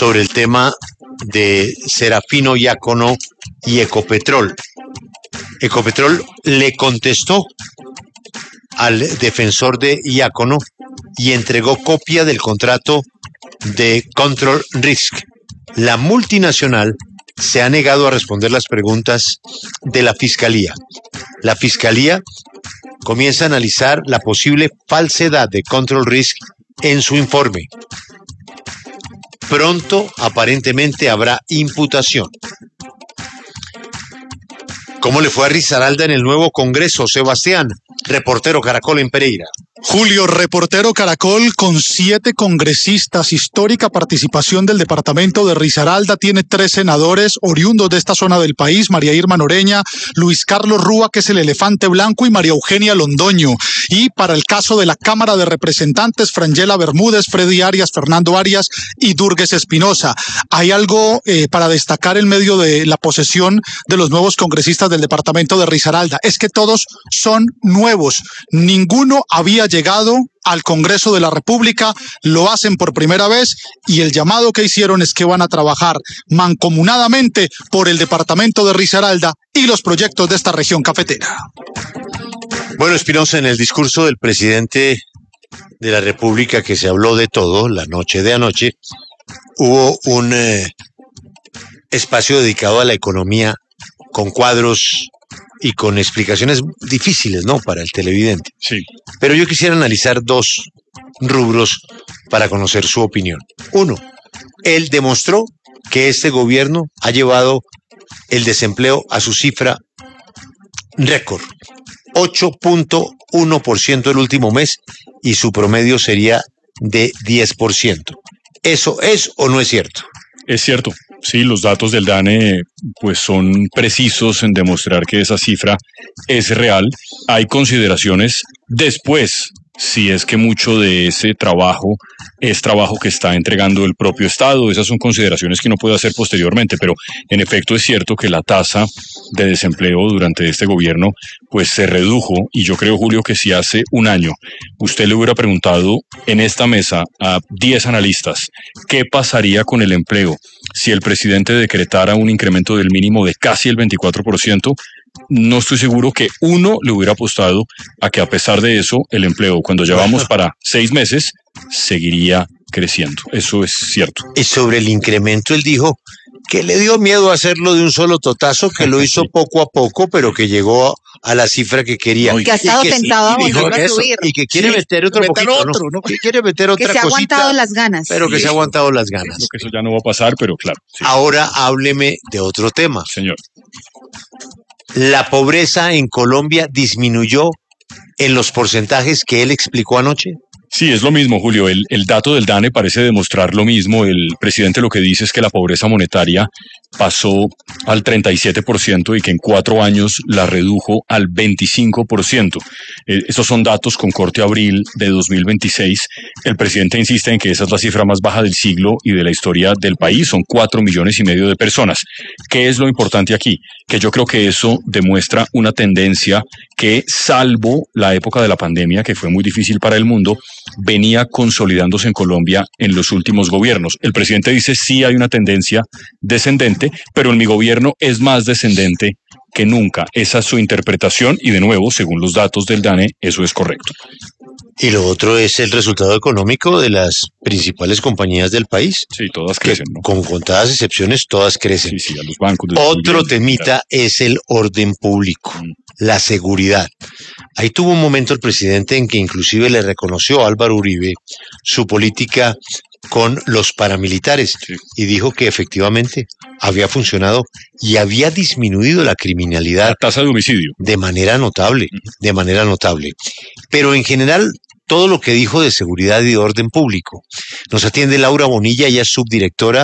sobre el tema de Serafino Diácono y Ecopetrol. Ecopetrol le contestó al defensor de Diácono y entregó copia del contrato de Control Risk. La multinacional se ha negado a responder las preguntas de la Fiscalía. La Fiscalía comienza a analizar la posible falsedad de Control Risk en su informe. Pronto, aparentemente, habrá imputación. ¿Cómo le fue a Risaralda en el nuevo Congreso, Sebastián? Reportero Caracol en Pereira. Julio, reportero Caracol, con 7 congresistas, histórica participación del departamento de Risaralda, tiene 3 senadores oriundos de esta zona del país, María Irma Noreña, Luis Carlos Rúa, que es el elefante blanco, y María Eugenia Londoño. Y para el caso de la Cámara de Representantes, Frangela Bermúdez, Freddy Arias, Fernando Arias y Durgues Espinosa. Hay algo para destacar en medio de la posesión de los nuevos congresistas del departamento de Risaralda, es que todos son nuevos, ninguno había llegado al Congreso de la República, lo hacen por primera vez y el llamado que hicieron es que van a trabajar mancomunadamente por el departamento de Risaralda y los proyectos de esta región cafetera. Bueno, Espinosa, en el discurso del presidente de la República, que se habló de todo la noche de anoche, hubo un espacio dedicado a la economía con cuadros y con explicaciones difíciles, ¿no?, para el televidente. Sí. Pero yo quisiera analizar 2 rubros para conocer su opinión. 1, él demostró que este gobierno ha llevado el desempleo a su cifra récord, 8.1% el último mes, y su promedio sería de 10%. ¿Eso es o no es cierto? Es cierto. Sí, los datos del DANE pues son precisos en demostrar que esa cifra es real. Hay consideraciones después, si es que mucho de ese trabajo es trabajo que está entregando el propio Estado. Esas son consideraciones que uno puede hacer posteriormente, pero en efecto es cierto que la tasa de desempleo durante este gobierno pues se redujo, y yo creo, Julio, que si hace un año usted le hubiera preguntado en esta mesa a 10 analistas qué pasaría con el empleo si el presidente decretara un incremento del mínimo de casi el 24%, no estoy seguro que uno le hubiera apostado a que a pesar de eso el empleo, cuando ya vamos para 6 meses, seguiría creciendo. Eso es cierto. Y sobre el incremento, él dijo que le dio miedo hacerlo de un solo totazo, que lo hizo poco a poco, pero que llegó a la cifra que quería. Que ha estado tentado a volverlo a subir. Y que quiere meter otro poquito, ¿no? Que quiere meter otra cosita. Que se ha aguantado las ganas. Pero que se ha aguantado las ganas. Creo que eso ya no va a pasar, pero claro. Sí. Ahora hábleme de otro tema. Señor. La pobreza en Colombia disminuyó en los porcentajes que él explicó anoche. Sí, es lo mismo, Julio. El dato del DANE parece demostrar lo mismo. El presidente lo que dice es que la pobreza monetaria pasó al 37% y que en 4 años la redujo al 25%. Esos son datos con corte a abril de 2026. El presidente insiste en que esa es la cifra más baja del siglo y de la historia del país. Son 4,5 millones de personas. ¿Qué es lo importante aquí? Que yo creo que eso demuestra una tendencia que, salvo la época de la pandemia, que fue muy difícil para el mundo, venía consolidándose en Colombia en los últimos gobiernos. El presidente dice sí hay una tendencia descendente, pero en mi gobierno es más descendente que nunca. Esa es su interpretación y, de nuevo, según los datos del DANE, eso es correcto. Y lo otro es el resultado económico de las principales compañías del país. Sí, todas crecen, ¿no? Con contadas excepciones, todas crecen. Sí, a los bancos. Otro temita es el orden público, la seguridad. Ahí tuvo un momento el presidente en que inclusive le reconoció a Álvaro Uribe su política con los paramilitares, sí, y dijo que efectivamente había funcionado y había disminuido la criminalidad, la tasa de homicidio, de manera notable, de manera notable. Pero en general, todo lo que dijo de seguridad y de orden público. Nos atiende Laura Bonilla, ella es subdirectora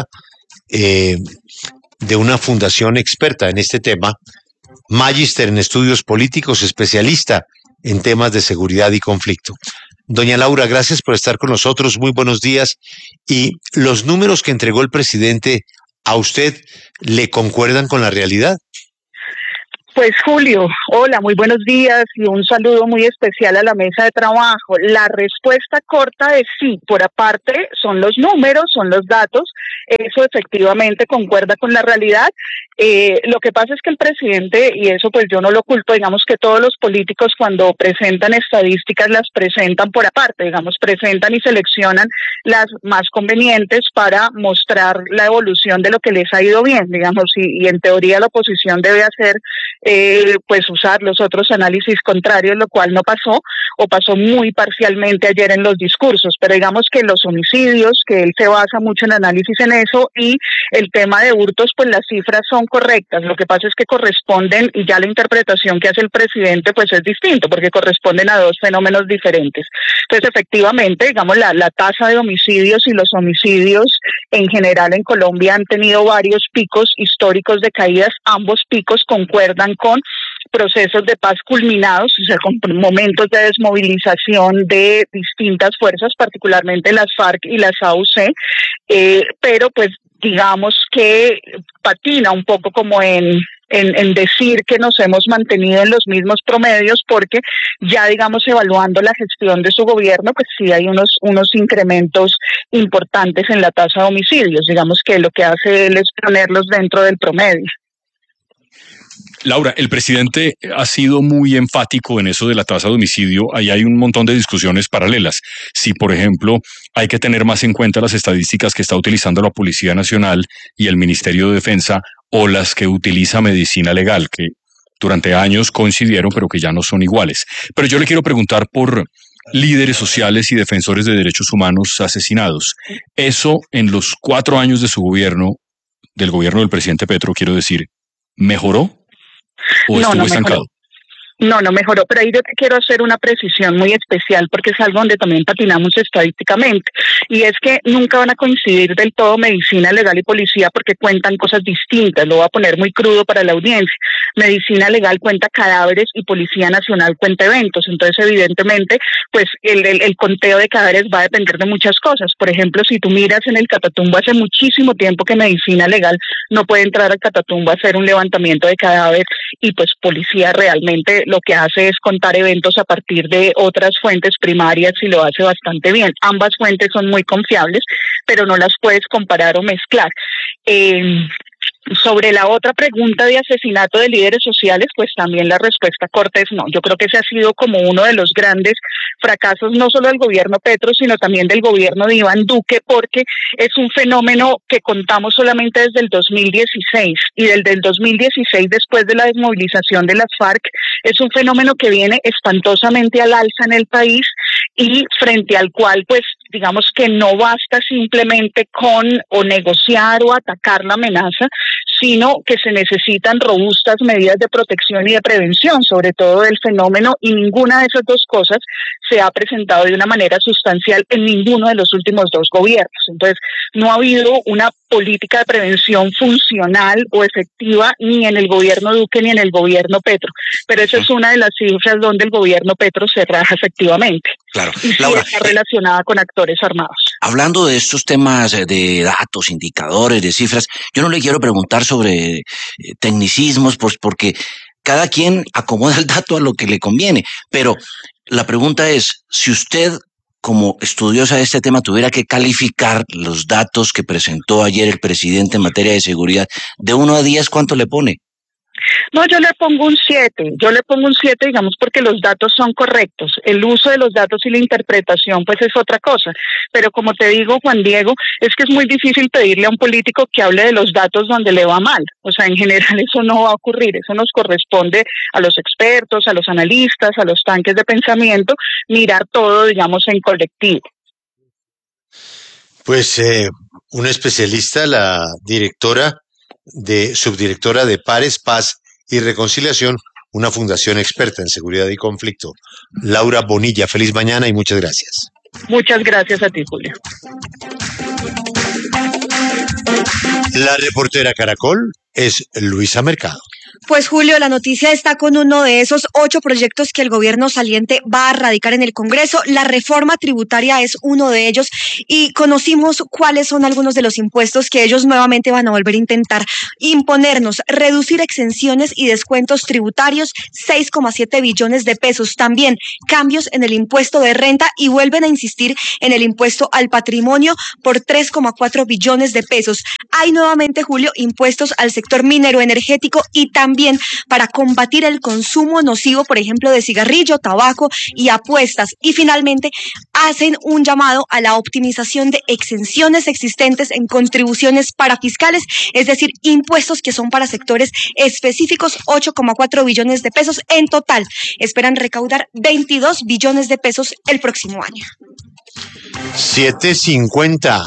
de una fundación experta en este tema, magíster en estudios políticos, especialista en temas de seguridad y conflicto. Doña Laura, gracias por estar con nosotros, muy buenos días. ¿Y los números que entregó el presidente a usted le concuerdan con la realidad? Pues Julio, hola, muy buenos días y un saludo muy especial a la mesa de trabajo. La respuesta corta es sí, por aparte son los números, son los datos, eso efectivamente concuerda con la realidad. Lo que pasa es que el presidente, y eso pues yo no lo culpo, digamos que todos los políticos cuando presentan estadísticas las presentan por aparte, digamos, presentan y seleccionan las más convenientes para mostrar la evolución de lo que les ha ido bien, digamos, y en teoría la oposición debe hacer pues usar los otros análisis contrarios, lo cual no pasó o pasó muy parcialmente ayer en los discursos, pero digamos que los homicidios, que él se basa mucho en análisis en eso, y el tema de hurtos, pues las cifras son correctas, lo que pasa es que corresponden, y ya la interpretación que hace el presidente pues es distinto, porque corresponden a dos fenómenos diferentes. Entonces efectivamente, digamos, la tasa de homicidios y los homicidios en general en Colombia han tenido varios picos históricos de caídas, ambos picos concuerdan con procesos de paz culminados, o sea, con momentos de desmovilización de distintas fuerzas, particularmente las FARC y las AUC, pero pues digamos que patina un poco como en decir que nos hemos mantenido en los mismos promedios, porque ya digamos evaluando la gestión de su gobierno, pues sí hay unos incrementos importantes en la tasa de homicidios, digamos que lo que hace él es ponerlos dentro del promedio. Laura, el presidente ha sido muy enfático en eso de la tasa de homicidio. Ahí hay un montón de discusiones paralelas. Si, por ejemplo, hay que tener más en cuenta las estadísticas que está utilizando la Policía Nacional y el Ministerio de Defensa, o las que utiliza Medicina Legal, que durante años coincidieron, pero que ya no son iguales. Pero yo le quiero preguntar por líderes sociales y defensores de derechos humanos asesinados. Eso, en los 4 años de su gobierno, del gobierno del presidente Petro, quiero decir, ¿mejoró? ¿O estuvo estancado? No mejoró, pero ahí yo te quiero hacer una precisión muy especial porque es algo donde también patinamos estadísticamente, y es que nunca van a coincidir del todo medicina legal y policía porque cuentan cosas distintas. Lo voy a poner muy crudo para la audiencia. Medicina legal cuenta cadáveres y Policía Nacional cuenta eventos, entonces evidentemente pues el conteo de cadáveres va a depender de muchas cosas. Por ejemplo, si tú miras en el Catatumbo, hace muchísimo tiempo que medicina legal no puede entrar al Catatumbo a hacer un levantamiento de cadáver, y pues policía realmente lo que hace es contar eventos a partir de otras fuentes primarias y lo hace bastante bien. Ambas fuentes son muy confiables, pero no las puedes comparar o mezclar. Sobre la otra pregunta de asesinato de líderes sociales, pues también la respuesta corta es no. Yo creo que ese ha sido como uno de los grandes fracasos, no solo del gobierno Petro, sino también del gobierno de Iván Duque, porque es un fenómeno que contamos solamente desde el 2016, y desde el 2016, después de la desmovilización de las FARC, es un fenómeno que viene espantosamente al alza en el país, y frente al cual pues digamos que no basta simplemente con o negociar o atacar la amenaza, sino que se necesitan robustas medidas de protección y de prevención, sobre todo del fenómeno, y ninguna de esas dos cosas se ha presentado de una manera sustancial en ninguno de los últimos 2 gobiernos. Entonces, no ha habido una política de prevención funcional o efectiva ni en el gobierno Duque ni en el gobierno Petro, pero esa es una de las cifras donde el gobierno Petro se raja efectivamente. Claro. Y sí Laura, está relacionada con actores armados. hablando de estos temas de datos, indicadores, de cifras, yo no le quiero preguntar sobre tecnicismos, pues porque cada quien acomoda el dato a lo que le conviene, pero la pregunta es, si usted como estudiosa de este tema tuviera que calificar los datos que presentó ayer el presidente en materia de seguridad, de 1 a 10, ¿cuánto le pone? No, yo le pongo un 7, digamos, porque los datos son correctos. El uso de los datos y la interpretación pues es otra cosa, pero como te digo, Juan Diego, es que es muy difícil pedirle a un político que hable de los datos donde le va mal. O sea, en general eso no va a ocurrir, eso nos corresponde a los expertos, a los analistas, a los tanques de pensamiento, mirar todo, digamos, en colectivo. Pues una especialista, la subdirectora de Pares, Paz y Reconciliación, una fundación experta en seguridad y conflicto. Laura Bonilla, feliz mañana y muchas gracias. Muchas gracias a ti, Julio. La reportera Caracol es Luisa Mercado. Pues Julio, la noticia está con uno de esos 8 proyectos que el gobierno saliente va a radicar en el Congreso. La reforma tributaria es uno de ellos y conocimos cuáles son algunos de los impuestos que ellos nuevamente van a volver a intentar imponernos. Reducir exenciones y descuentos tributarios, 6,7 billones de pesos. También cambios en el impuesto de renta y vuelven a insistir en el impuesto al patrimonio por 3,4 billones de pesos. Hay nuevamente, Julio, impuestos al sector minero energético y también para combatir el consumo nocivo, por ejemplo, de cigarrillo, tabaco y apuestas. Y finalmente, hacen un llamado a la optimización de exenciones existentes en contribuciones parafiscales, es decir, impuestos que son para sectores específicos, 8,4 billones de pesos en total. Esperan recaudar 22 billones de pesos el próximo año. 7:50.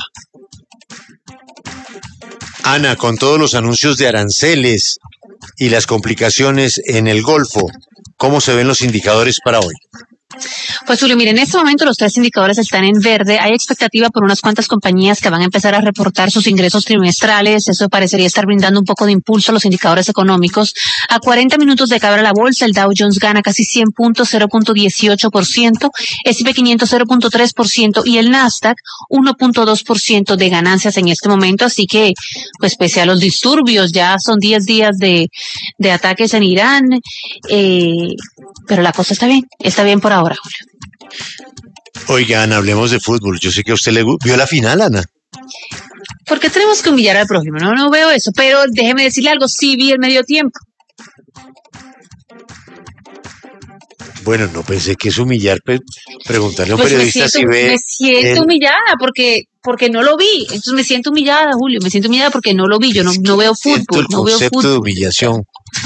Ana, con todos los anuncios de aranceles y las complicaciones en el Golfo, ¿cómo se ven los indicadores para hoy? Pues Julio, mire, en este momento los 3 indicadores están en verde. Hay expectativa por unas cuantas compañías que van a empezar a reportar sus ingresos trimestrales. Eso parecería estar brindando un poco de impulso a los indicadores económicos. A 40 minutos de que abra la bolsa, el Dow Jones gana casi 100 puntos, 0.18%, S&P 500 0.3% y el Nasdaq 1.2% de ganancias en este momento. Así que, pues pese a los disturbios, ya son 10 días de ataques en Irán, pero la cosa está bien por ahora, Julio. Oiga, Ana, hablemos de fútbol. Yo sé que a usted le vio la final, Ana. ¿Por qué tenemos que humillar al prójimo? No veo eso, pero déjeme decirle algo, sí vi el medio tiempo. Bueno, no pensé que es humillar preguntarle a un Pues periodista si ve... Me siento humillada porque no lo vi. Entonces me siento humillada, Julio. Me siento humillada porque no lo vi. Yo no veo fútbol. El concepto de humillación.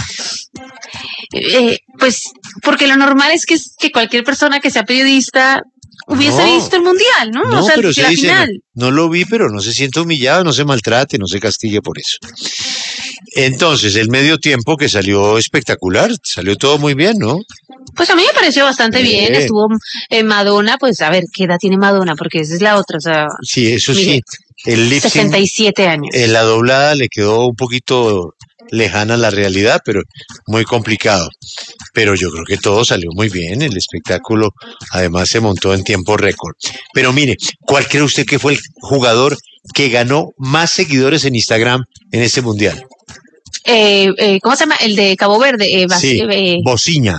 Pues porque lo normal es que cualquier persona que sea periodista hubiese visto el mundial, ¿no? No, o sea, pero la dice, final. no lo vi, pero no se siente humillado, no se maltrate, no se castigue por eso. Entonces, el medio tiempo que salió espectacular, salió todo muy bien, ¿no? Pues a mí me pareció bastante bien. Estuvo Madonna, pues a ver, ¿qué edad tiene Madonna? Porque esa es la otra, o sea. Sí, eso mire, sí. El lip sync, 67 años. La doblada le quedó un poquito lejana a la realidad, pero muy complicado. Pero yo creo que todo salió muy bien, el espectáculo además se montó en tiempo récord. Pero mire, ¿cuál cree usted que fue el jugador que ganó más seguidores en Instagram en este mundial? ¿Cómo se llama? El de Cabo Verde. Sí, Bociña.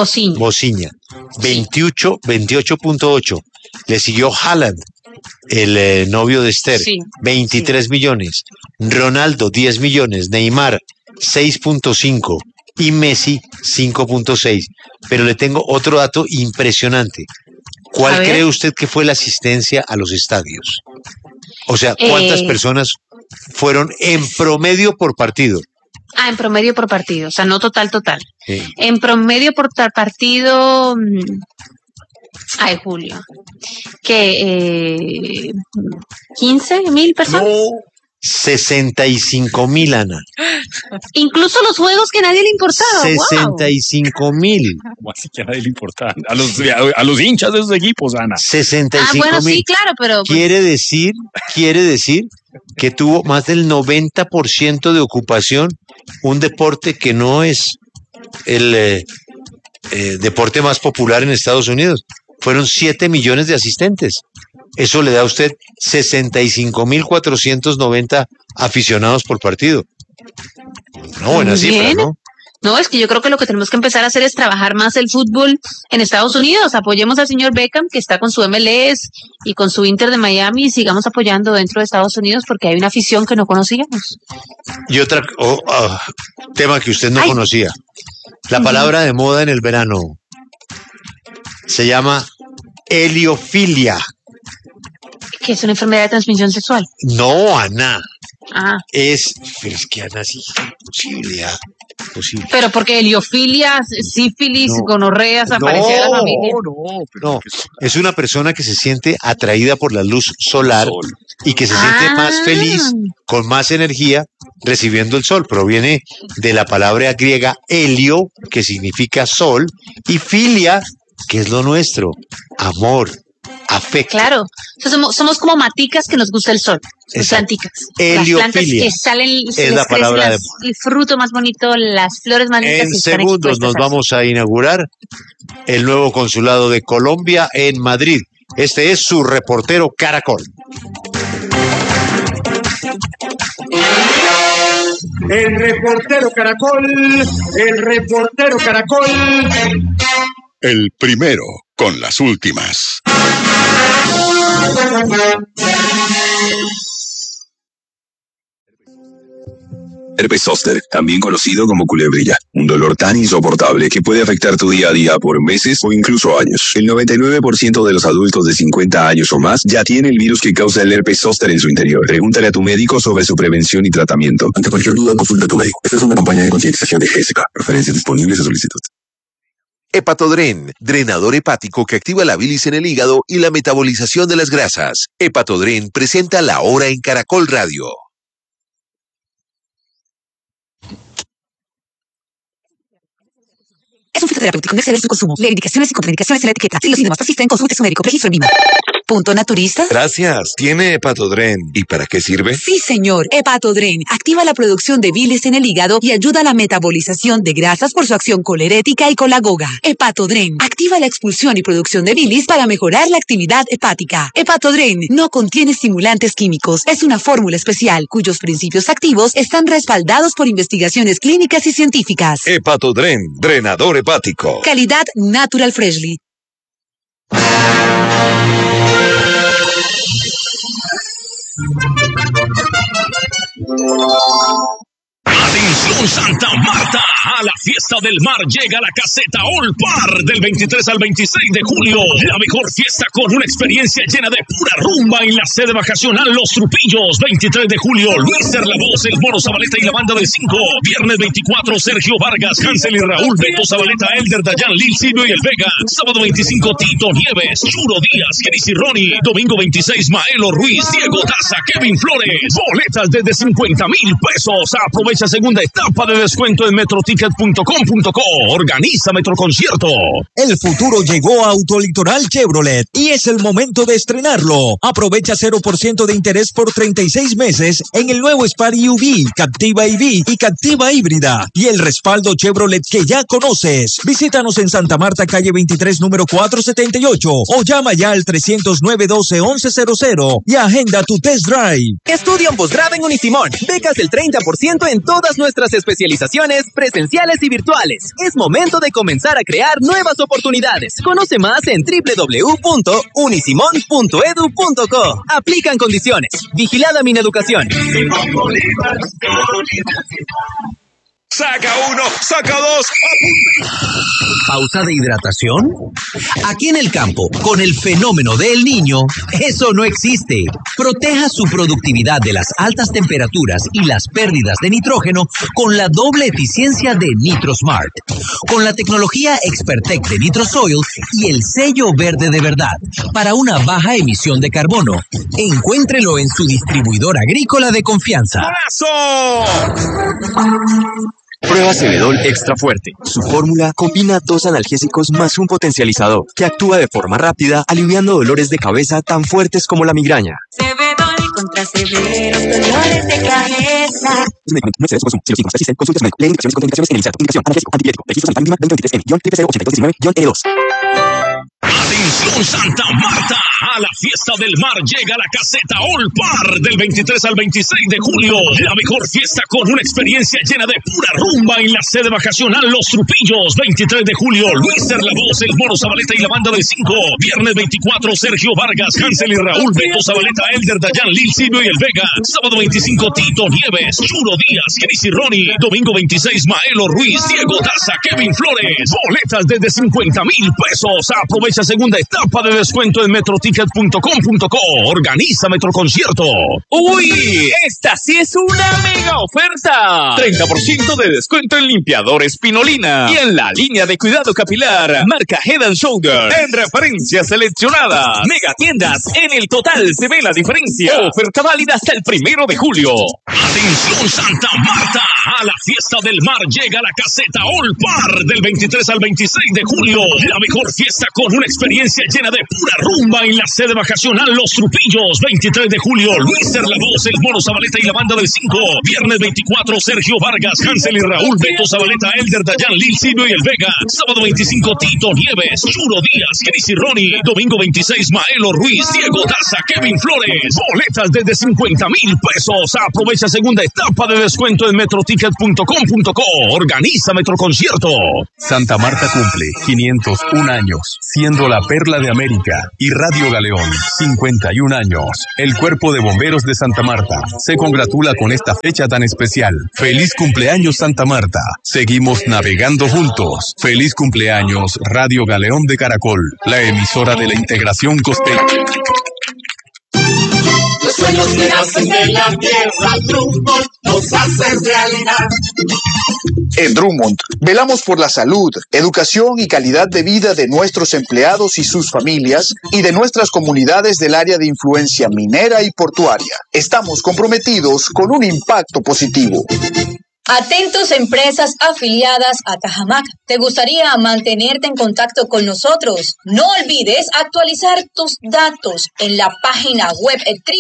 28.8. Le siguió Haaland, el novio de Esther, sí, 23 millones. Ronaldo, 10 millones. Neymar, 6.5. Y Messi, 5.6. Pero le tengo otro dato impresionante. ¿Cuál cree usted que fue la asistencia a los estadios? O sea, ¿cuántas personas fueron en promedio por partido? En promedio por partido, o sea, no total. Sí. En promedio por partido, Julio, que 15,000 personas. No, 65,000, Ana. Incluso los juegos que a nadie le importaba. 65,000. ¿Cómo así que a nadie le importaba? A los hinchas de esos equipos, Ana. 65,000. Bueno, sí, claro, pero... Quiere decir que tuvo más del 90% de ocupación, un deporte que no es el deporte más popular en Estados Unidos. Fueron 7 millones de asistentes. Eso le da a usted 65,490 aficionados por partido. Una buena cifra, ¿no? No, es que yo creo que lo que tenemos que empezar a hacer es trabajar más el fútbol en Estados Unidos. Apoyemos al señor Beckham, que está con su MLS y con su Inter de Miami, y sigamos apoyando dentro de Estados Unidos porque hay una afición que no conocíamos. Y otro tema que usted no conocía. La palabra de moda en el verano se llama heliofilia. ¿Que es una enfermedad de transmisión sexual? No, Ana. Pero es que Ana sí es posible. Pero porque heliofilia, sífilis, gonorrea, desaparecer de la familia. No, es una persona que se siente atraída por la luz solar y que se siente más feliz, con más energía, recibiendo el sol. Proviene de la palabra griega helio, que significa sol, y filia, que es lo nuestro, amor, afecta. Claro, o sea, somos como maticas que nos gusta el sol, las planticas. Las plantas que salen, es la palabra el fruto más bonito, las flores más lindas. En segundos nos vamos a inaugurar el nuevo consulado de Colombia en Madrid. Este es su reportero Caracol. El reportero Caracol, el reportero Caracol. El primero con las últimas. Herpes zóster, también conocido como culebrilla, un dolor tan insoportable que puede afectar tu día a día por meses o incluso años. El 99% de los adultos de 50 años o más ya tiene el virus que causa el herpes zóster en su interior. Pregúntale a tu médico sobre su prevención y tratamiento. Ante cualquier duda, consulta a tu médico. Esta es una campaña de concientización de GSK. Referencias disponibles a solicitud. Hepatodren, drenador hepático que activa la bilis en el hígado y la metabolización de las grasas. Hepatodren presenta La Hora en Caracol Radio. Es un fitoterapéutico, no exceder su consumo. Lee indicaciones y contraindicaciones en la etiqueta. Si los síntomas persisten, consulte a su médico. Registro en Lima. ¿Punto naturista? Gracias. ¿Tiene Hepatodren? ¿Y para qué sirve? Sí, señor. Hepatodren activa la producción de bilis en el hígado y ayuda a la metabolización de grasas por su acción colerética y colagoga. Hepatodren activa la expulsión y producción de bilis para mejorar la actividad hepática. Hepatodren no contiene estimulantes químicos. Es una fórmula especial cuyos principios activos están respaldados por investigaciones clínicas y científicas. Hepatodren, drenador hepático. Calidad Natural Freshly. Atención Santa Marta, a la fiesta del mar llega la caseta All Par del 23 al 26 de julio. La mejor fiesta con una experiencia llena de pura rumba en la sede vacacional Los Trupillos. 23 de julio, Luis La Voz, el Moro Zabaleta y la banda del 5. Viernes 24, Sergio Vargas, Hansel y Raúl, Beto Zabaleta, Elder Dayan, Lil Silvio y El Vega. Sábado 25, Tito Nieves, Churo Díaz, Kenis y Ronnie. Domingo 26, Maelo Ruiz, Diego Daza, Kevin Flores. Boletas desde 50,000 pesos. Aprovecha segunda etapa de descuento en metroticket.com.co. Organiza Metroconcierto. El futuro llegó a Autolitoral Chevrolet y es el momento de estrenarlo. Aprovecha 0% de interés por 36 meses en el nuevo Spari UV, Captiva EV y Captiva Híbrida y el respaldo Chevrolet que ya conoces. Visítanos en Santa Marta, calle 23, número 478 o llama ya al 309-12-1100 y agenda tu test drive. Estudia un posgrado en Unisimón. Becas del 30% en todas nuestras especializaciones presenciales y virtuales. Es momento de comenzar a crear nuevas oportunidades. Conoce más en www.unisimon.edu.co. Aplican condiciones. Vigilada Mineducación. Saca uno, saca dos. ¿Pausa de hidratación? Aquí en el campo, con el fenómeno del Niño, eso no existe. Proteja su productividad de las altas temperaturas y las pérdidas de nitrógeno con la doble eficiencia de NitroSmart. Con la tecnología Expertec de NitroSoil y el sello verde de verdad para una baja emisión de carbono. Encuéntrelo en su distribuidor agrícola de confianza. ¡Abrazo! Prueba Cebedol Extra Fuerte. Su fórmula combina 2 analgésicos más un potencializador que actúa de forma rápida, aliviando dolores de cabeza tan fuertes como la migraña. Cebedol contra severos dolores de cabeza. No excede su consumo. Si los síntomas persisten, consulte a su médico. Lee indicaciones y contraindicaciones en el inserto. Indicación: analgésico, antipirético. Registro sanitario mínima 2023N-08219-L2. Atención Santa Marta, a la fiesta del mar llega la caseta All Par del 23 al 26 de julio. La mejor fiesta con una experiencia llena de pura rumba en la sede vacacional Los Trupillos. 23 de julio, Luis La Voz, el Moro Zabaleta y la banda del 5. Viernes 24, Sergio Vargas, Hansel y Raúl, Beto Zabaleta, Elder Dayan, Lil Silvio y El Vega. Sábado 25, Tito Nieves, Churo Díaz, Kenis y Ronnie. Domingo 26, Maelo Ruiz, Diego Daza, Kevin Flores. Boletas desde 50,000 pesos. Aprovecha segunda etapa de descuento en metroticket.com.co. Organiza Metroconcierto. ¡Uy! Esta sí es una mega oferta. 30% de descuento en limpiador espinolina y en la línea de cuidado capilar marca Head & Shoulder en referencias seleccionadas. Mega tiendas, en el total se ve la diferencia. Oferta válida hasta el 1 de julio. Atención Santa Marta, a la fiesta del mar llega la caseta All Par del 23 al 26 de julio. La mejor fiesta con una experiencia experiencia llena de pura rumba en la sede vacacional Los Trupillos. 23 de julio, Luis La Voz, El Mono Zabaleta y la Banda del 5. Viernes 24, Sergio Vargas, Hansel y Raúl, Beto Zabaleta, Elder Dayan, Lil Silvio y El Vega. Sábado 25, Tito Nieves, Yuro Díaz, Chris y Ronnie. Domingo 26, Maelo Ruiz, Diego Daza, Kevin Flores. Boletas desde 50,000 pesos. Aprovecha segunda etapa de descuento en metroticket.com.co. Organiza Metroconcierto. Santa Marta cumple 501 años, siendo la perla de América, y Radio Galeón, 51 años. El Cuerpo de Bomberos de Santa Marta se congratula con esta fecha tan especial. ¡Feliz cumpleaños, Santa Marta! Seguimos navegando juntos. ¡Feliz cumpleaños, Radio Galeón de Caracol, la emisora de la integración costeña! Los sueños que nacen de la tierra, Drummond los hace realidad. En Drummond, velamos por la salud, educación y calidad de vida de nuestros empleados y sus familias y de nuestras comunidades del área de influencia minera y portuaria. Estamos comprometidos con un impacto positivo. Atentos empresas afiliadas a Cajamac. ¿Te gustaría mantenerte en contacto con nosotros? No olvides actualizar tus datos en la página web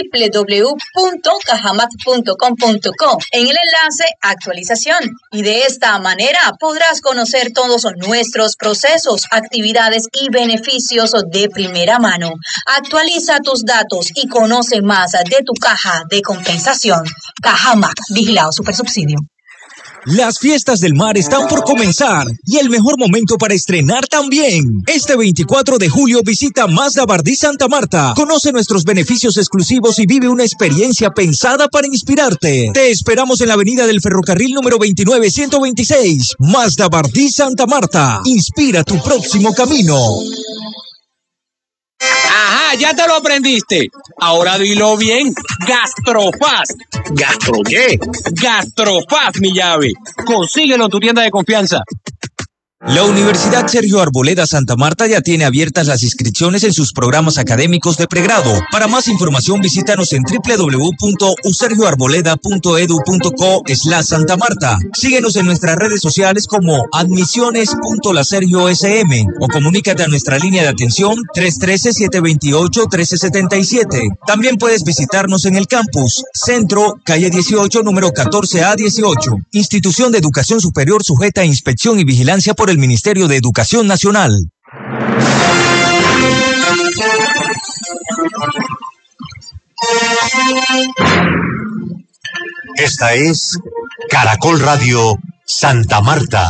www.cajamac.com.co en el enlace actualización. Y de esta manera podrás conocer todos nuestros procesos, actividades y beneficios de primera mano. Actualiza tus datos y conoce más de tu caja de compensación. Cajamac, vigilado Supersubsidio. Las fiestas del mar están por comenzar y el mejor momento para estrenar también. Este 24 de julio visita Mazda Bardí Santa Marta. Conoce nuestros beneficios exclusivos y vive una experiencia pensada para inspirarte. Te esperamos en la avenida del Ferrocarril número 29126. Mazda Bardí Santa Marta. Inspira tu próximo camino. Ajá, ya te lo aprendiste. Ahora dilo bien. Gastrofast. ¿Gastro qué? Gastrofast, mi llave. Consíguelo en tu tienda de confianza. La Universidad Sergio Arboleda Santa Marta ya tiene abiertas las inscripciones en sus programas académicos de pregrado. Para más información visítanos en www.usergioarboleda.edu.co/Santa Marta. Síguenos en nuestras redes sociales como admisiones.lasergiosm o comunícate a nuestra línea de atención 313-728-1377. También puedes visitarnos en el campus Centro, calle 18, número 14A18. Institución de Educación Superior sujeta a inspección y vigilancia por el Ministerio de Educación Nacional. Esta es Caracol Radio Santa Marta,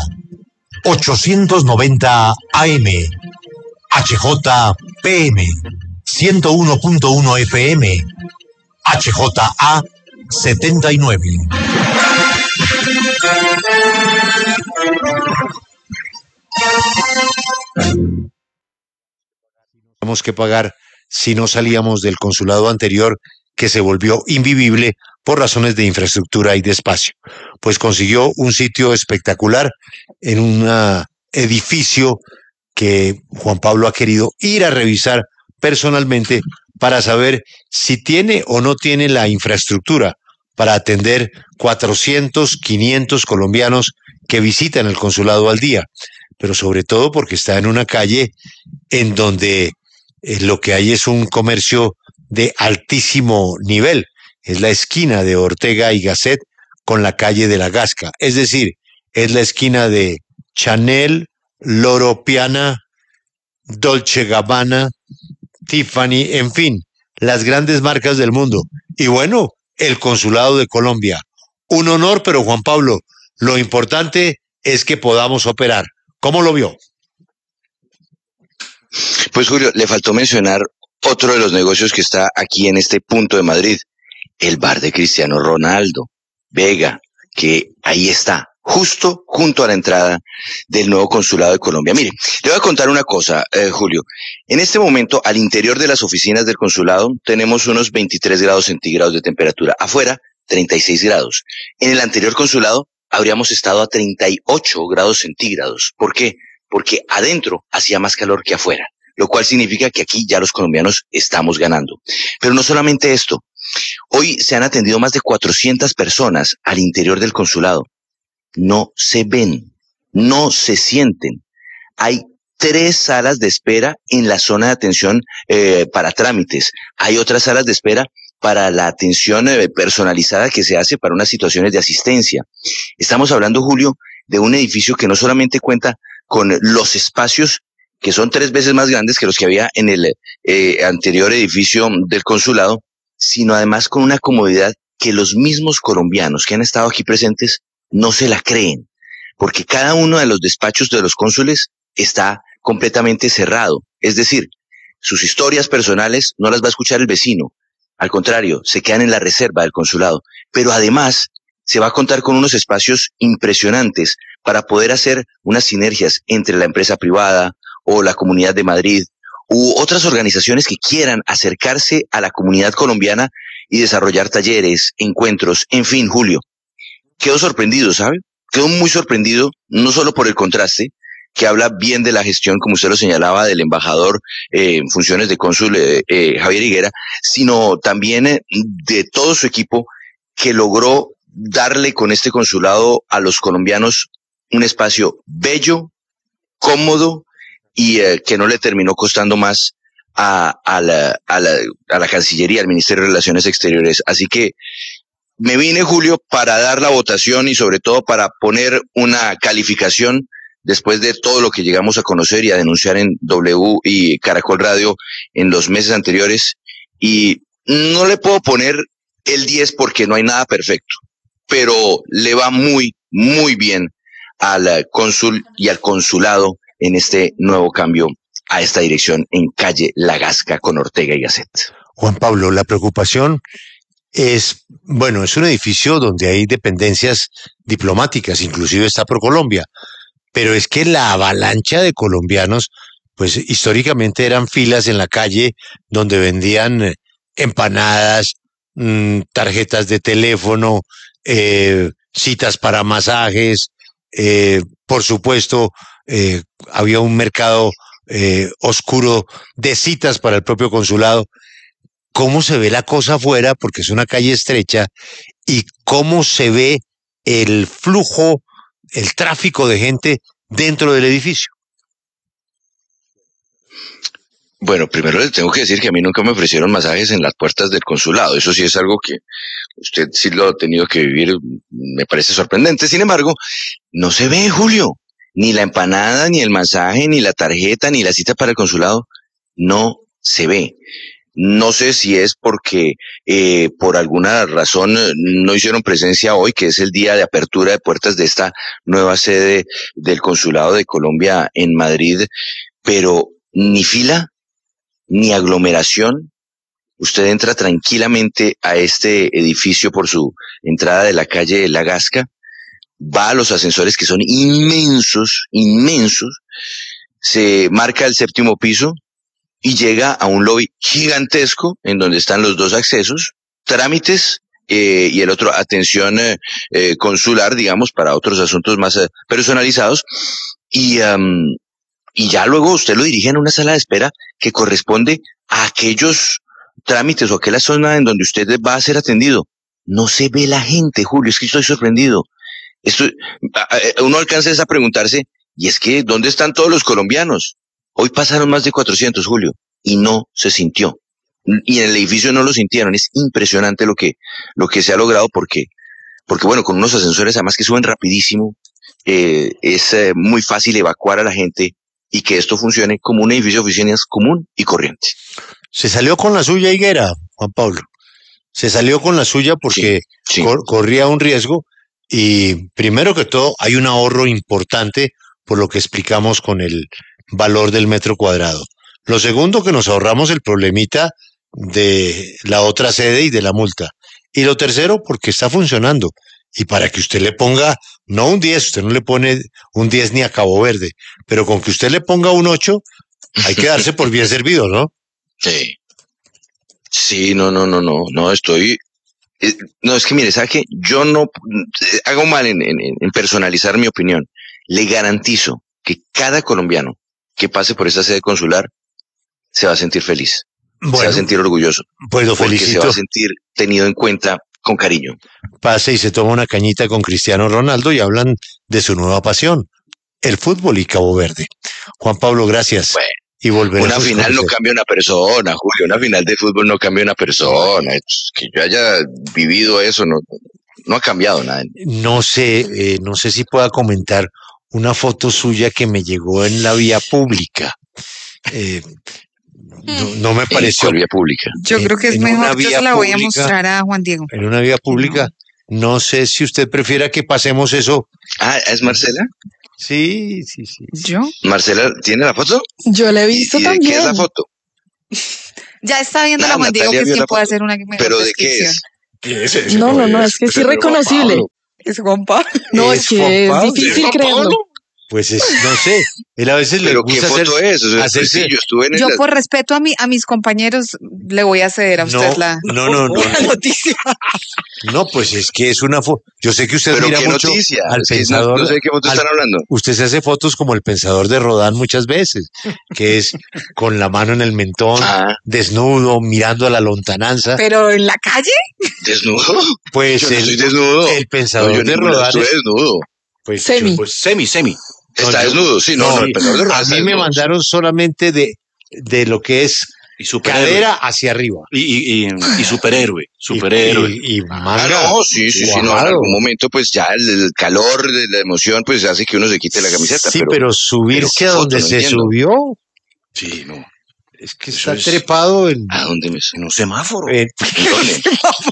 890 AM, HJPM, 101.1 FM, HJA 79. Tenemos que pagar si no salíamos del consulado anterior, que se volvió invivible por razones de infraestructura y de espacio. Pues consiguió un sitio espectacular en un edificio que Juan Pablo ha querido ir a revisar personalmente para saber si tiene o no tiene la infraestructura para atender 400, 500 colombianos que visitan el consulado al día, pero sobre todo porque está en una calle en donde lo que hay es un comercio de altísimo nivel. Es la esquina de Ortega y Gasset con la calle de la Gasca, es decir, es la esquina de Chanel, Loro Piana, Dolce Gabbana, Tiffany, en fin, las grandes marcas del mundo. Y bueno, el Consulado de Colombia. Un honor, pero Juan Pablo, lo importante es que podamos operar. ¿Cómo lo vio? Pues Julio, le faltó mencionar otro de los negocios que está aquí en este punto de Madrid, el bar de Cristiano Ronaldo, Vega, que ahí está, justo junto a la entrada del nuevo Consulado de Colombia. Mire, le voy a contar una cosa, Julio. En este momento, al interior de las oficinas del consulado, tenemos unos 23 grados centígrados de temperatura. Afuera, 36 grados. En el anterior consulado, habríamos estado a 38 grados centígrados. ¿Por qué? Porque adentro hacía más calor que afuera, lo cual significa que aquí ya los colombianos estamos ganando. Pero no solamente esto. Hoy se han atendido más de 400 personas al interior del consulado. No se ven, no se sienten. Hay 3 salas de espera en la zona de atención para trámites. Hay otras salas de espera para la atención personalizada que se hace para unas situaciones de asistencia. Estamos hablando, Julio, de un edificio que no solamente cuenta con los espacios que son 3 veces más grandes que los que había en el anterior edificio del consulado, sino además con una comodidad que los mismos colombianos que han estado aquí presentes no se la creen, porque cada uno de los despachos de los cónsules está completamente cerrado, es decir, sus historias personales no las va a escuchar el vecino, al contrario, se quedan en la reserva del consulado, pero además se va a contar con unos espacios impresionantes para poder hacer unas sinergias entre la empresa privada o la Comunidad de Madrid u otras organizaciones que quieran acercarse a la comunidad colombiana y desarrollar talleres, encuentros, en fin, Julio. Quedo sorprendido, ¿sabe? Quedo muy sorprendido, no solo por el contraste, que habla bien de la gestión, como usted lo señalaba, del embajador en funciones de cónsul Javier Higuera, sino también de todo su equipo que logró darle con este consulado a los colombianos un espacio bello, cómodo y que no le terminó costando más a la Cancillería, al Ministerio de Relaciones Exteriores. Así que me vine, Julio, para dar la votación y sobre todo para poner una calificación después de todo lo que llegamos a conocer y a denunciar en W y Caracol Radio en los meses anteriores. Y no le puedo poner el 10 porque no hay nada perfecto, pero le va muy, muy bien al cónsul y al consulado en este nuevo cambio a esta dirección en calle La Gasca con Ortega y Gasset. Juan Pablo, la preocupación es, bueno, es un edificio donde hay dependencias diplomáticas, inclusive está ProColombia, pero es que la avalancha de colombianos, pues históricamente eran filas en la calle donde vendían empanadas, tarjetas de teléfono, citas para masajes, por supuesto, había un mercado oscuro de citas para el propio consulado. ¿Cómo se ve la cosa afuera? Porque es una calle estrecha. ¿Y cómo se ve el flujo, el tráfico de gente dentro del edificio? Bueno, primero les tengo que decir que a mí nunca me ofrecieron masajes en las puertas del consulado. Eso sí es algo que usted sí lo ha tenido que vivir, me parece sorprendente. Sin embargo, no se ve, Julio, ni la empanada, ni el masaje, ni la tarjeta, ni la cita para el consulado. No se ve. No sé si es porque por alguna razón no hicieron presencia hoy, que es el día de apertura de puertas de esta nueva sede del Consulado de Colombia en Madrid, pero ni fila, ni aglomeración. Usted entra tranquilamente a este edificio por su entrada de la calle La Gasca, va a los ascensores que son inmensos, inmensos, se marca el 7º piso, y llega a un lobby gigantesco en donde están los 2 accesos, trámites y el otro atención consular, digamos, para otros asuntos más personalizados. Y ya luego usted lo dirige en una sala de espera que corresponde a aquellos trámites o aquella zona en donde usted va a ser atendido. No se ve la gente, Julio, es que estoy sorprendido. Uno alcanza a preguntarse, y es que, ¿dónde están todos los colombianos? Hoy pasaron más de 400, Julio, y no se sintió. Y en el edificio no lo sintieron. Es impresionante lo que se ha logrado porque bueno, con unos ascensores además que suben rapidísimo, es muy fácil evacuar a la gente y que esto funcione como un edificio de oficinas común y corriente. Se salió con la suya Higuera, Juan Pablo. Se salió con la suya porque sí. Corría un riesgo y primero que todo hay un ahorro importante por lo que explicamos con el valor del metro cuadrado. Lo segundo, que nos ahorramos el problemita de la otra sede y de la multa. Y lo tercero, porque está funcionando. Y para que usted le ponga, no un 10, usted no le pone un 10 ni a Cabo Verde, pero con que usted le ponga un 8, hay que darse por bien servido, ¿no? Sí. Sí, no, estoy... No, es que mire, ¿sabe qué? Yo no hago mal en personalizar mi opinión. Le garantizo que cada colombiano que pase por esta sede consular se va a sentir feliz, se va a sentir orgulloso, pues lo porque felicito. se va a sentir tenido en cuenta con cariño. Pase y se toma una cañita con Cristiano Ronaldo y hablan de su nueva pasión. el fútbol y Cabo Verde. Juan Pablo, gracias. Bueno, y volveremos una final no a conocer. cambia una persona, Julio. Una final de fútbol no cambia una persona. Que yo haya vivido eso no ha cambiado nada. No sé si pueda comentar una foto suya que me llegó en la vía pública. No me pareció. ¿Cuál vía pública? Yo creo que es en una mejor, yo vía se la voy a pública. mostrar a Juan Diego. En una vía pública. No sé si usted prefiera que pasemos eso. Ah, ¿es Marcela? Sí. ¿Yo? ¿Marcela tiene la foto? Yo la he visto ¿Y de también. qué es la foto? Ya está viendo la Juan Diego, que Natalia es vio quien la puede foto. hacer una mejor ¿Pero de qué descripción. es? No, es que es irreconocible. Es Juan Pablo. No, ¿Es es que Juan es Pablo? difícil ¿Es Juan creerlo. Pablo? Pues no sé. Él a veces le ¿Pero qué gusta foto es? O sea, pues sí, yo estuve en Yo el... por respeto a mis compañeros le voy a ceder a usted la No. noticia. No, pues es que es una foto. Yo sé que usted ¿Pero mira qué mucho noticia? al Es que pensador. no sé de qué foto están hablando. Usted se hace fotos como el pensador de Rodin muchas veces, que es con la mano en el mentón, desnudo, mirando a la lontananza. Pero en la calle. ¿Desnudo? Pues Yo no soy desnudo. el pensador No, yo de ninguna Rodin. estuve desnudo. Pues, Semi. Pues semi. Está yo- desnudo, sí, no, el pensador de Rodin a está mí me desnudo. mandaron solamente de lo que es Y superhéroe. cadera hacia arriba. Y superhéroe. Y manga. No, sí, no, en guajado. algún momento pues ya el calor de la emoción pues hace que uno se quite la camiseta. Sí, pero subirse ¿qué a foto? donde No se entiendo. subió, Sí, no. es que Eso está es- trepado en... ¿A dónde me En un semáforo. ¿En dónde?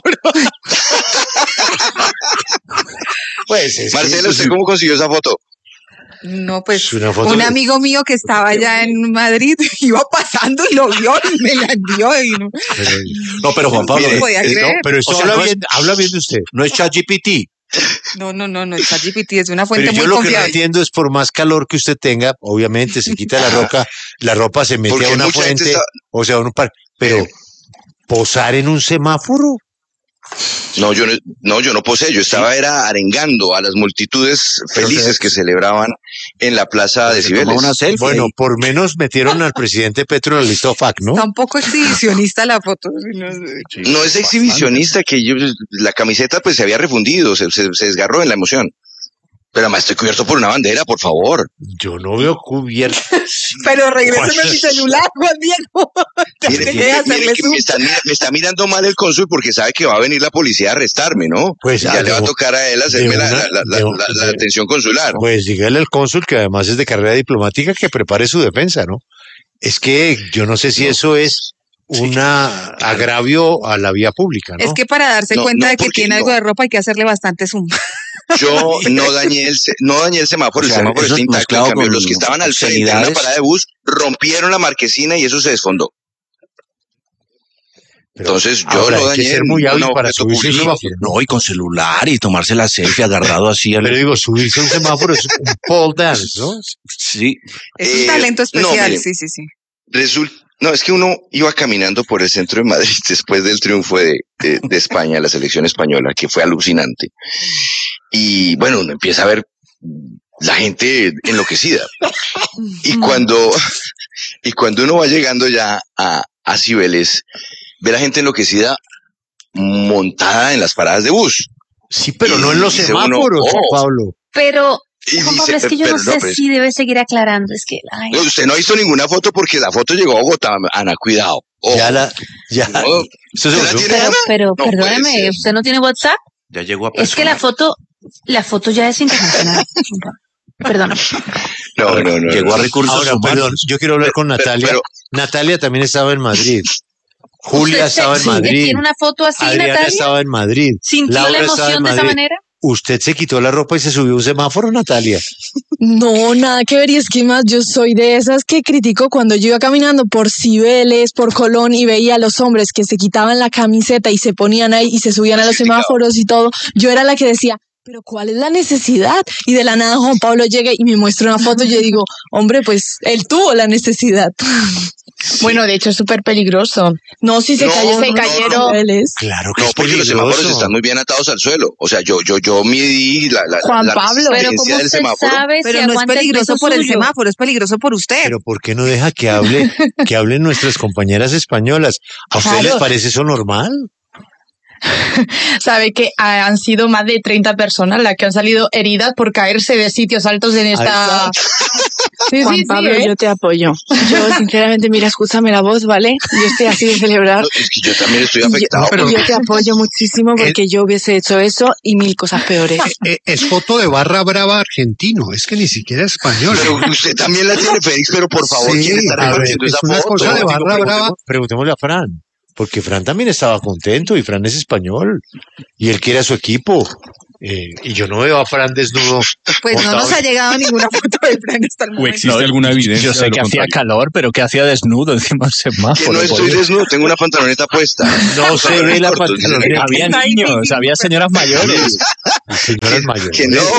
Pues es que Marcela, eso ¿usted sí- cómo consiguió esa foto? No, pues Es una foto un de- amigo mío que estaba allá en Madrid iba pasando y lo vio y me la envió y no. No, pero Juan Pablo. No lo podía creer. Pero eso O sea, habla, no es- bien, habla bien de usted. No es ChatGPT. No, es ChatGPT, es una fuente Pero yo muy lo que no confiable. entiendo es por más calor que usted tenga, obviamente se quita la ropa se mete Porque a una mucha gente fuente, está- o sea, pero posar en un semáforo. No, yo no posé, yo estaba era arengando a las multitudes felices que celebraban en la plaza de Cibeles. Bueno, por menos metieron al presidente Petro en la lista OFAC, ¿no? Está un poco exhibicionista la foto. No es exhibicionista que la camiseta pues se había refundido, se desgarró en la emoción. Pero además estoy cubierto por una bandera, por favor. Yo no veo cubierto. Pero regrésame a mi celular, Juan Diego. Mire, Dejé de hacerle mire que zoom. me está mirando mal el cónsul porque sabe que va a venir la policía a arrestarme, ¿no? Pues, ya le va a tocar a él hacerme la atención consular. Pues dígale al cónsul, que además es de carrera diplomática, que prepare su defensa, ¿no? Es que yo no sé si eso es un agravio a la vía pública, ¿no? Es que para darse No, cuenta no, de que porque tiene algo de ropa hay que hacerle bastante zoom. Yo no dañé el semáforo, O sea, el semáforo eso está intacto. En mezclado cambio, con los que estaban al frente de una obscenidades. parada de bus rompieron la marquesina y eso se desfondó. Entonces yo ahora, no hay que dañé ser muy hábil un para objeto subirse a un público. semáforo. No, y con celular y tomarse la selfie agarrado así. Pero digo, subirse a un semáforo es un pole dance, ¿no? Sí. Es un talento especial, mire, sí. No, es que uno iba caminando por el centro de Madrid después del triunfo de España, la selección española, que fue alucinante. Y bueno, uno empieza a ver la gente enloquecida. Y cuando uno va llegando ya a Cibeles, ve la gente enloquecida montada en las paradas de bus. Sí, pero Y no en los dice uno, semáforos, Pablo. Pero, Y Juan dice, Pablo, es que yo pero no no, sé pero es- si debe seguir aclarando. Es que, ay, No, usted no ha visto ninguna foto porque la foto llegó a Bogotá, Ana, cuidado. Ojo. Ya No, ¿Esto se ¿usted la volvió? tiene, Ana? pero No puede perdóneme, ser. ¿usted no tiene WhatsApp? Ya llegó a Es que la foto ya es internacional. Perdón. No. Llegó a recursos Ahora, humanos. perdón, yo quiero hablar con Natalia. pero- Natalia también estaba en Madrid. Julia ¿Usted estaba en Madrid. ¿Tiene una foto así, Adriana Natalia? estaba en Madrid. ¿Sintió Laura la estaba en emoción de esa Madrid. manera? ¿Usted se quitó la ropa y se subió a un semáforo, Natalia? No, nada que ver. Y es que más yo soy de esas que critico cuando yo iba caminando por Cibeles, por Colón y veía a los hombres que se quitaban la camiseta y se ponían ahí y se subían a los semáforos y todo. Yo era la que decía, pero ¿cuál es la necesidad? Y de la nada Juan Pablo llega y me muestra una foto y yo digo, hombre, pues él tuvo la necesidad. Bueno, de hecho es súper peligroso. No, si se No, cayó, no, se no, cayeron. Cibeles. Claro que No, es porque los peligroso. semáforos están muy bien atados al suelo. O sea, yo midí la Juan Pablo, Pero resistencia ¿cómo del usted semáforo. sabe Pero si no es aguanta el peligroso peso por el suyo? semáforo, es peligroso por usted. Pero ¿por qué no deja que hablen nuestras compañeras españolas? ¿A ustedes Claro. les parece eso normal? sabe que han sido más de 30 personas las que han salido heridas por caerse de sitios altos en esta... Sí, Juan Pablo, yo te apoyo. Yo, sinceramente, mira, escúchame la voz, ¿vale? Yo estoy así de celebrar. No, es que yo también estoy afectado. Yo te apoyo muchísimo porque yo hubiese hecho eso y 1000 cosas peores. Es foto de barra brava argentino, es que ni siquiera es español. Pero usted también la tiene, Félix, pero por favor, Sí, ¿quién está a ver, reconociendo es esa una foto? cosa de barra brava. Preguntémosle a Fran, porque Fran también estaba contento y Fran es español y él quiere a su equipo. Y yo no veo a Fran desnudo. Pues no nos ha llegado ninguna foto de Fran hasta el ¿O momento. existe alguna evidencia? Yo sé de lo que hacía contrario? calor, pero que hacía desnudo encima del semáforo. Que no estoy desnudo, tengo una pantaloneta puesta. No se ve la Cortos, pantaloneta. Había niños, había señoras mayores. Señoras mayores. Que no.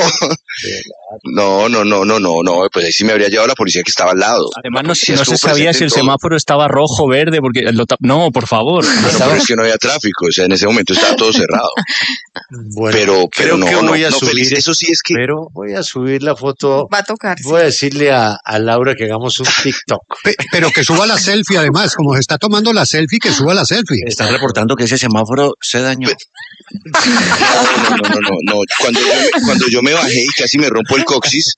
No, pues ahí sí me habría llevado la policía que estaba al lado. Además, La no policía se estuvo sabía presente si el en todo. semáforo estaba rojo, verde, porque no, por favor. Pero es que no había tráfico, o sea, en ese momento estaba todo cerrado. Bueno, Pero creo no, que voy a no, subir, Félix, eso sí es que... pero voy a subir la foto. Va a tocar. sí. Voy a decirle a Laura que hagamos un TikTok. Pero que suba la selfie, además, como se está tomando la selfie, que suba la selfie. Están reportando que ese semáforo se dañó. No. Cuando yo me bajé y casi me rompo el coxis,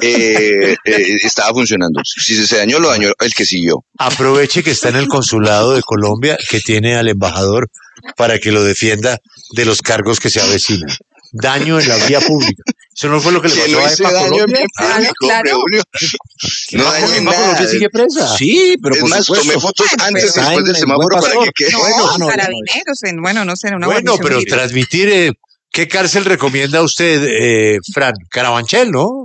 estaba funcionando. Si se dañó, lo dañó el que siguió. Aproveche que está en el consulado de Colombia, que tiene al embajador para que lo defienda de los cargos que se avecinan. Daño en la vía pública. Eso no fue lo que le Que pasó no a hice Epa daño en Colombia. vía pública, claro. Braulio. No dañé Epa nada. Colombia sigue presa. Sí, pero Es por más, supuesto. tomé fotos antes y Está después del en semáforo buen para que pasador. quede. No, carabineros, bueno, no sé, en una Bueno, guarnición pero militar. transmitir, ¿qué cárcel recomienda usted, Fran? Carabanchel, ¿no?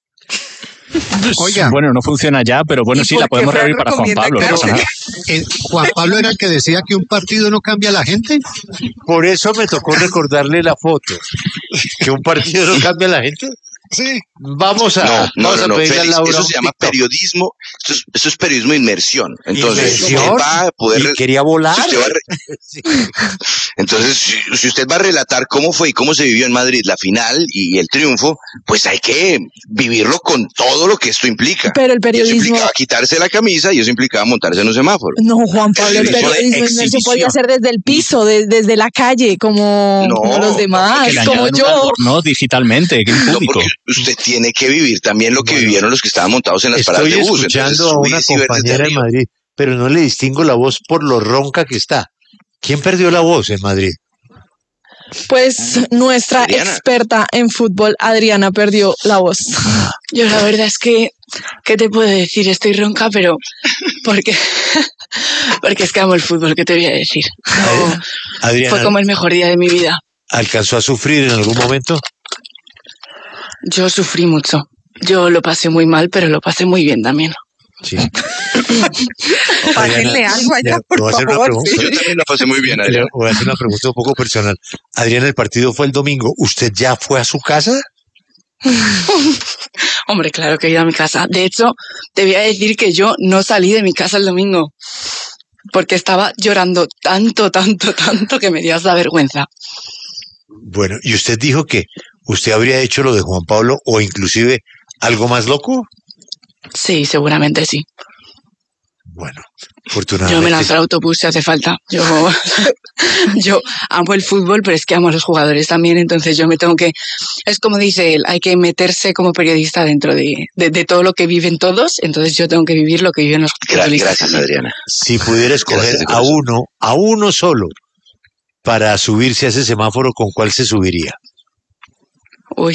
Oiga. Bueno, no funciona ya, pero bueno, ¿Y sí, por la qué podemos Fran reabrir para Juan recomienda Pablo. No Caro? pasa nada. Juan Pablo era el que decía que un partido no cambia a la gente. Por eso me tocó recordarle la foto. Que un partido no cambia a la gente. Sí. Vamos a No, pedirle a Félix, Laura eso un se llama TikTok. periodismo, eso es periodismo de inmersión. Entonces, ¿Inmersión? usted va a poder... Y quería volar. si usted va a Entonces, si usted va a relatar cómo fue y cómo se vivió en Madrid la final y el triunfo, pues hay que vivirlo con todo lo que esto implica. Pero el Y eso periodismo... implicaba quitarse la camisa y eso implicaba montarse en un semáforo. No, Juan Pablo, el Eso de periodismo no se exhibición. podía hacer desde el piso, desde la calle, como los demás, Que le como añadan un yo. albornoz digitalmente, que No, público. porque usted tiene que vivir también lo que vivieron los que estaban montados en las paradas Estoy de bus. escuchando a una compañera en Madrid, pero no le distingo la voz por lo ronca que está. ¿Quién perdió la voz en Madrid? Pues nuestra Adriana. experta en fútbol, Adriana, perdió la voz. Yo la verdad es que, ¿qué te puedo decir? Estoy ronca, pero porque es que amo el fútbol, ¿qué te voy a decir? No, Adriana, fue como el mejor día de mi vida. ¿alcanzó a sufrir en algún momento? Yo sufrí mucho. Yo lo pasé muy mal, pero lo pasé muy bien también. Sí. Páguenle algo allá, le voy a hacer una por favor. pregunta. sí. Yo también la pasé muy bien, Le Adrián. voy a hacer una pregunta un poco personal. Adriana, el partido fue el domingo. ¿Usted ya fue a su casa? Hombre, claro que he ido a mi casa. De hecho, te voy a decir que yo no salí de mi casa el domingo. Porque estaba llorando tanto que me dio hasta vergüenza. Bueno, ¿y usted dijo que usted habría hecho lo de Juan Pablo o inclusive algo más loco? Sí, seguramente sí. Bueno, Yo afortunadamente. me lanzo al autobús si hace falta. Yo amo el fútbol, pero es que amo a los jugadores también, entonces yo me tengo que... Es como dice él, hay que meterse como periodista dentro de todo lo que viven todos, entonces yo tengo que vivir lo que viven los futbolistas. Gracias, Adriana. Si pudiera escoger Gracias de a corazón. uno solo para subirse a ese semáforo, ¿con cuál se subiría? Uy,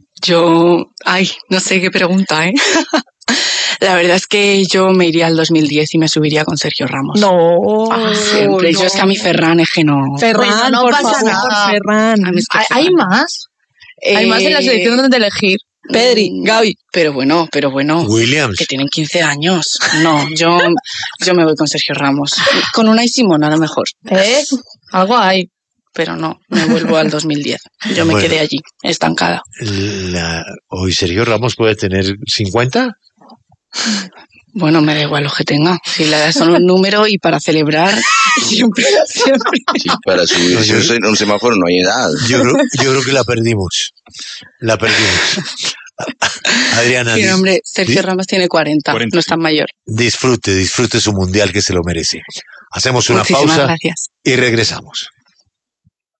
no sé qué pregunta, ¿eh? La verdad es que yo me iría al 2010 y me subiría con Sergio Ramos. No, Siempre. no. Yo es que a mi Ferran es que no. Ferran, no por pasa favor, nada. Ferran. A mí es que ¿Hay Ferran. más? Hay más en la selección donde elegir. Pedri, Gavi. Pero bueno. Williams. Que tienen 15 años. No, yo me voy con Sergio Ramos. Con Unai Simón a lo mejor. Algo hay. Pero no, me vuelvo al 2010. Yo me Bueno. quedé allí, estancada. Hoy Sergio Ramos puede tener 50. Bueno, me da igual lo que tenga. Si le das solo un número y para celebrar, siempre. Sí, para subirse a un semáforo no hay edad. Yo creo que la perdimos. La perdimos. Adriana, Sí, hombre, Sergio Ramos tiene 40, no es tan mayor. disfrute su mundial que se lo merece. Hacemos una Muchísimas pausa gracias. y regresamos.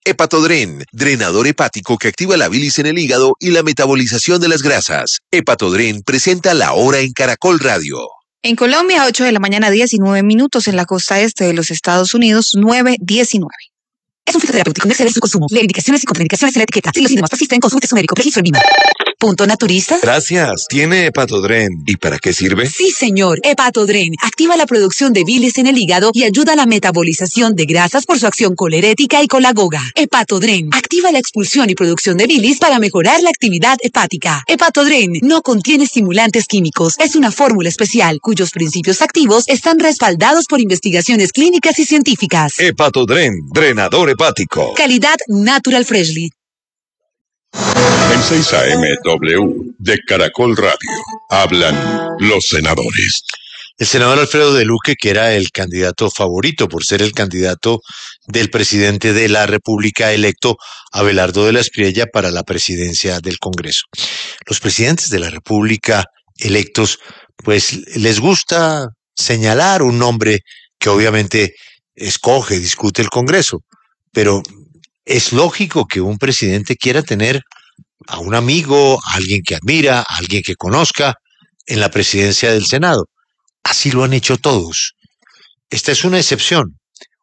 Hepatodren, drenador hepático que activa la bilis en el hígado y la metabolización de las grasas. Hepatodren presenta La Hora en Caracol Radio. En Colombia, 8 de la mañana, 19 minutos. En la costa este de los Estados Unidos, 9:19. Es un fitoterapéutico, no exceder su consumo. Lee indicaciones y contraindicaciones en la etiqueta. Si los síntomas persisten, consulte su médico. Registro en Lima. ¿Punto naturista? Gracias. ¿Tiene Hepatodren? ¿Y para qué sirve? Sí, señor. Hepatodren activa la producción de bilis en el hígado y ayuda a la metabolización de grasas por su acción colerética y colagoga. Hepatodren activa la expulsión y producción de bilis para mejorar la actividad hepática. Hepatodren no contiene estimulantes químicos. Es una fórmula especial cuyos principios activos están respaldados por investigaciones clínicas y científicas. Hepatodren, drenador hepático. Calidad Natural Freshly. En 6 AM de Caracol Radio hablan los senadores. El senador Alfredo de Luque, que era el candidato favorito por ser el candidato del presidente de la República electo, Abelardo de la Espriella, para la presidencia del Congreso. Los presidentes de la República electos, pues les gusta señalar un nombre que obviamente escoge, discute el Congreso, pero es lógico que un presidente quiera tener a un amigo, a alguien que admira, a alguien que conozca en la presidencia del Senado. Así lo han hecho todos. Esta es una excepción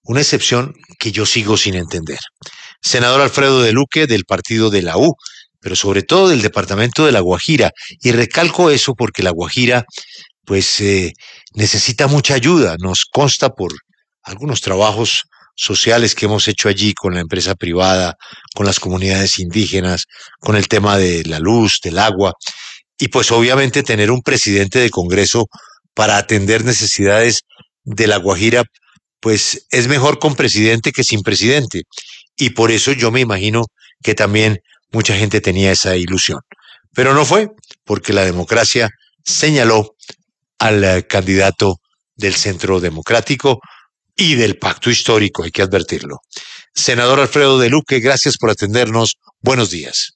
que yo sigo sin entender. Senador Alfredo de Luque, del partido de la U, pero sobre todo del departamento de La Guajira. Y recalco eso porque La Guajira, pues, necesita mucha ayuda. Nos consta por algunos trabajos sociales que hemos hecho allí con la empresa privada, con las comunidades indígenas, con el tema de la luz, del agua, y pues obviamente tener un presidente de Congreso para atender necesidades de La Guajira, pues es mejor con presidente que sin presidente, y por eso yo me imagino que también mucha gente tenía esa ilusión. Pero no fue, porque la democracia señaló al candidato del Centro Democrático y del Pacto Histórico, hay que advertirlo. Senador Alfredo de Luque, gracias por atendernos. Buenos días.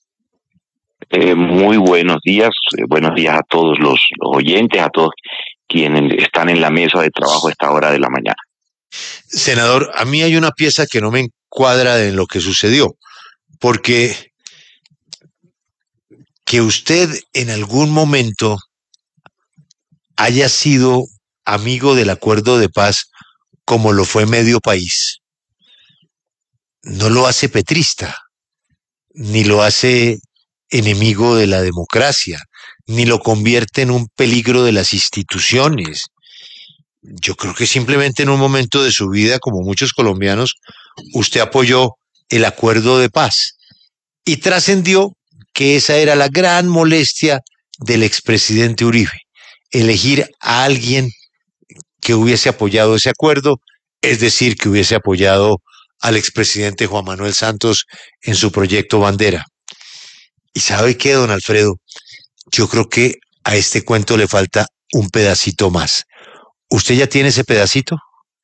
Muy buenos días a todos los oyentes, a todos quienes están en la mesa de trabajo a esta hora de la mañana. Senador, a mí hay una pieza que no me encuadra en lo que sucedió, porque que usted en algún momento haya sido amigo del acuerdo de paz como lo fue medio país, no lo hace petrista, ni lo hace enemigo de la democracia, ni lo convierte en un peligro de las instituciones. Yo creo que simplemente en un momento de su vida, como muchos colombianos, usted apoyó el acuerdo de paz y trascendió que esa era la gran molestia del expresidente Uribe, elegir a alguien que hubiese apoyado ese acuerdo, es decir, que hubiese apoyado al expresidente Juan Manuel Santos en su proyecto Bandera. ¿Y sabe qué, don Alfredo? Yo creo que a este cuento le falta un pedacito más. ¿Usted ya tiene ese pedacito?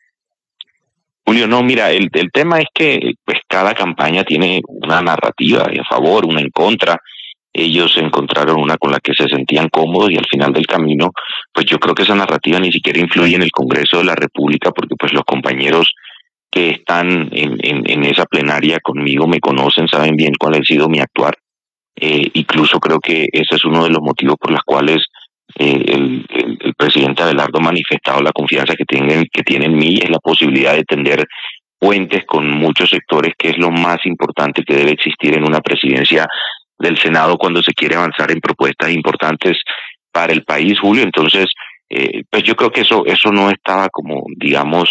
Julio, no, mira, el tema es que pues cada campaña tiene una narrativa a favor, una en contra. Ellos encontraron una con la que se sentían cómodos y al final del camino, pues yo creo que esa narrativa ni siquiera influye en el Congreso de la República porque pues los compañeros que están en esa plenaria conmigo me conocen, saben bien cuál ha sido mi actuar. Incluso creo que ese es uno de los motivos por los cuales el presidente Abelardo ha manifestado la confianza que tiene en mí, es la posibilidad de tender puentes con muchos sectores, que es lo más importante que debe existir en una presidencia del Senado cuando se quiere avanzar en propuestas importantes para el país, Julio. Entonces, pues yo creo que eso no estaba como, digamos,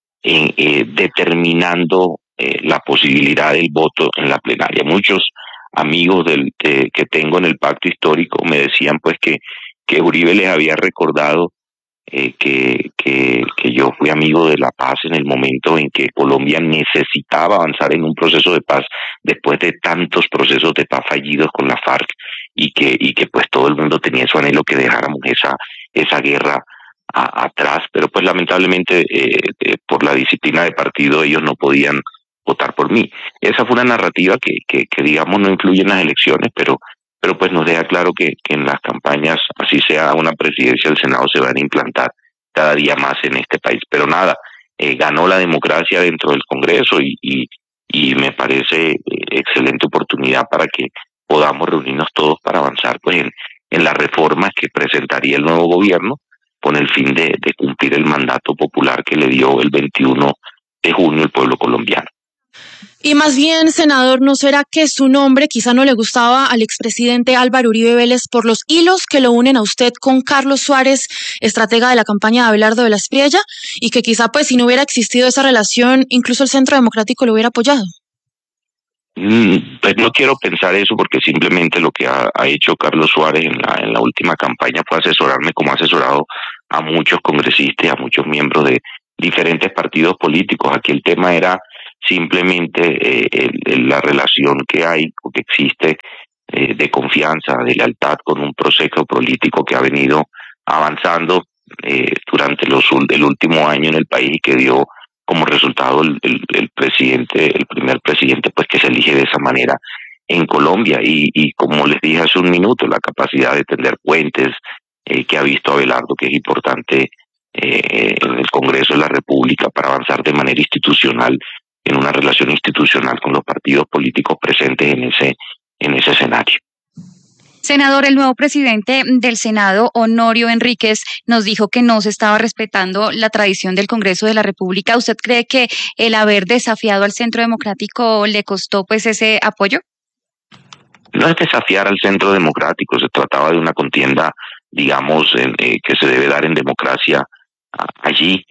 determinando la posibilidad del voto en la plenaria. Muchos amigos que tengo en el pacto histórico me decían pues que Uribe les había recordado que yo fui amigo de la paz en el momento en que Colombia necesitaba avanzar en un proceso de paz después de tantos procesos de paz fallidos con la FARC y que pues todo el mundo tenía su anhelo que dejáramos esa guerra atrás, pero pues lamentablemente por la disciplina de partido ellos no podían votar por mí. Esa fue una narrativa que digamos no influye en las elecciones, pero pues nos deja claro que en las campañas, así sea una presidencia del Senado, se van a implantar cada día más en este país. Pero nada, ganó la democracia dentro del Congreso y y me parece excelente oportunidad para que podamos reunirnos todos para avanzar pues en las reformas que presentaría el nuevo gobierno con el fin de cumplir el mandato popular que le dio el 21 de junio el pueblo colombiano. Y más bien, senador, ¿no será que su nombre quizá no le gustaba al expresidente Álvaro Uribe Vélez por los hilos que lo unen a usted con Carlos Suárez, estratega de la campaña de Abelardo de la Espriella, y que quizá pues si no hubiera existido esa relación, incluso el Centro Democrático lo hubiera apoyado? Pues no quiero pensar eso, porque simplemente lo que ha hecho Carlos Suárez en la última campaña fue asesorarme, como ha asesorado a muchos congresistas y a muchos miembros de diferentes partidos políticos. Aquí el tema era simplemente la relación que hay o que existe de confianza, de lealtad con un proceso político que ha venido avanzando durante el último año en el país y que dio como resultado el primer presidente pues que se elige de esa manera en Colombia, y como les dije hace un minuto, la capacidad de tender puentes que ha visto Abelardo, que es importante en el Congreso de la República para avanzar de manera institucional en una relación institucional con los partidos políticos presentes en ese escenario. Senador, el nuevo presidente del Senado, Honorio Enríquez, nos dijo que no se estaba respetando la tradición del Congreso de la República. ¿Usted cree que el haber desafiado al Centro Democrático le costó pues ese apoyo? No es desafiar al Centro Democrático, se trataba de una contienda, digamos, que se debe dar en democracia allí.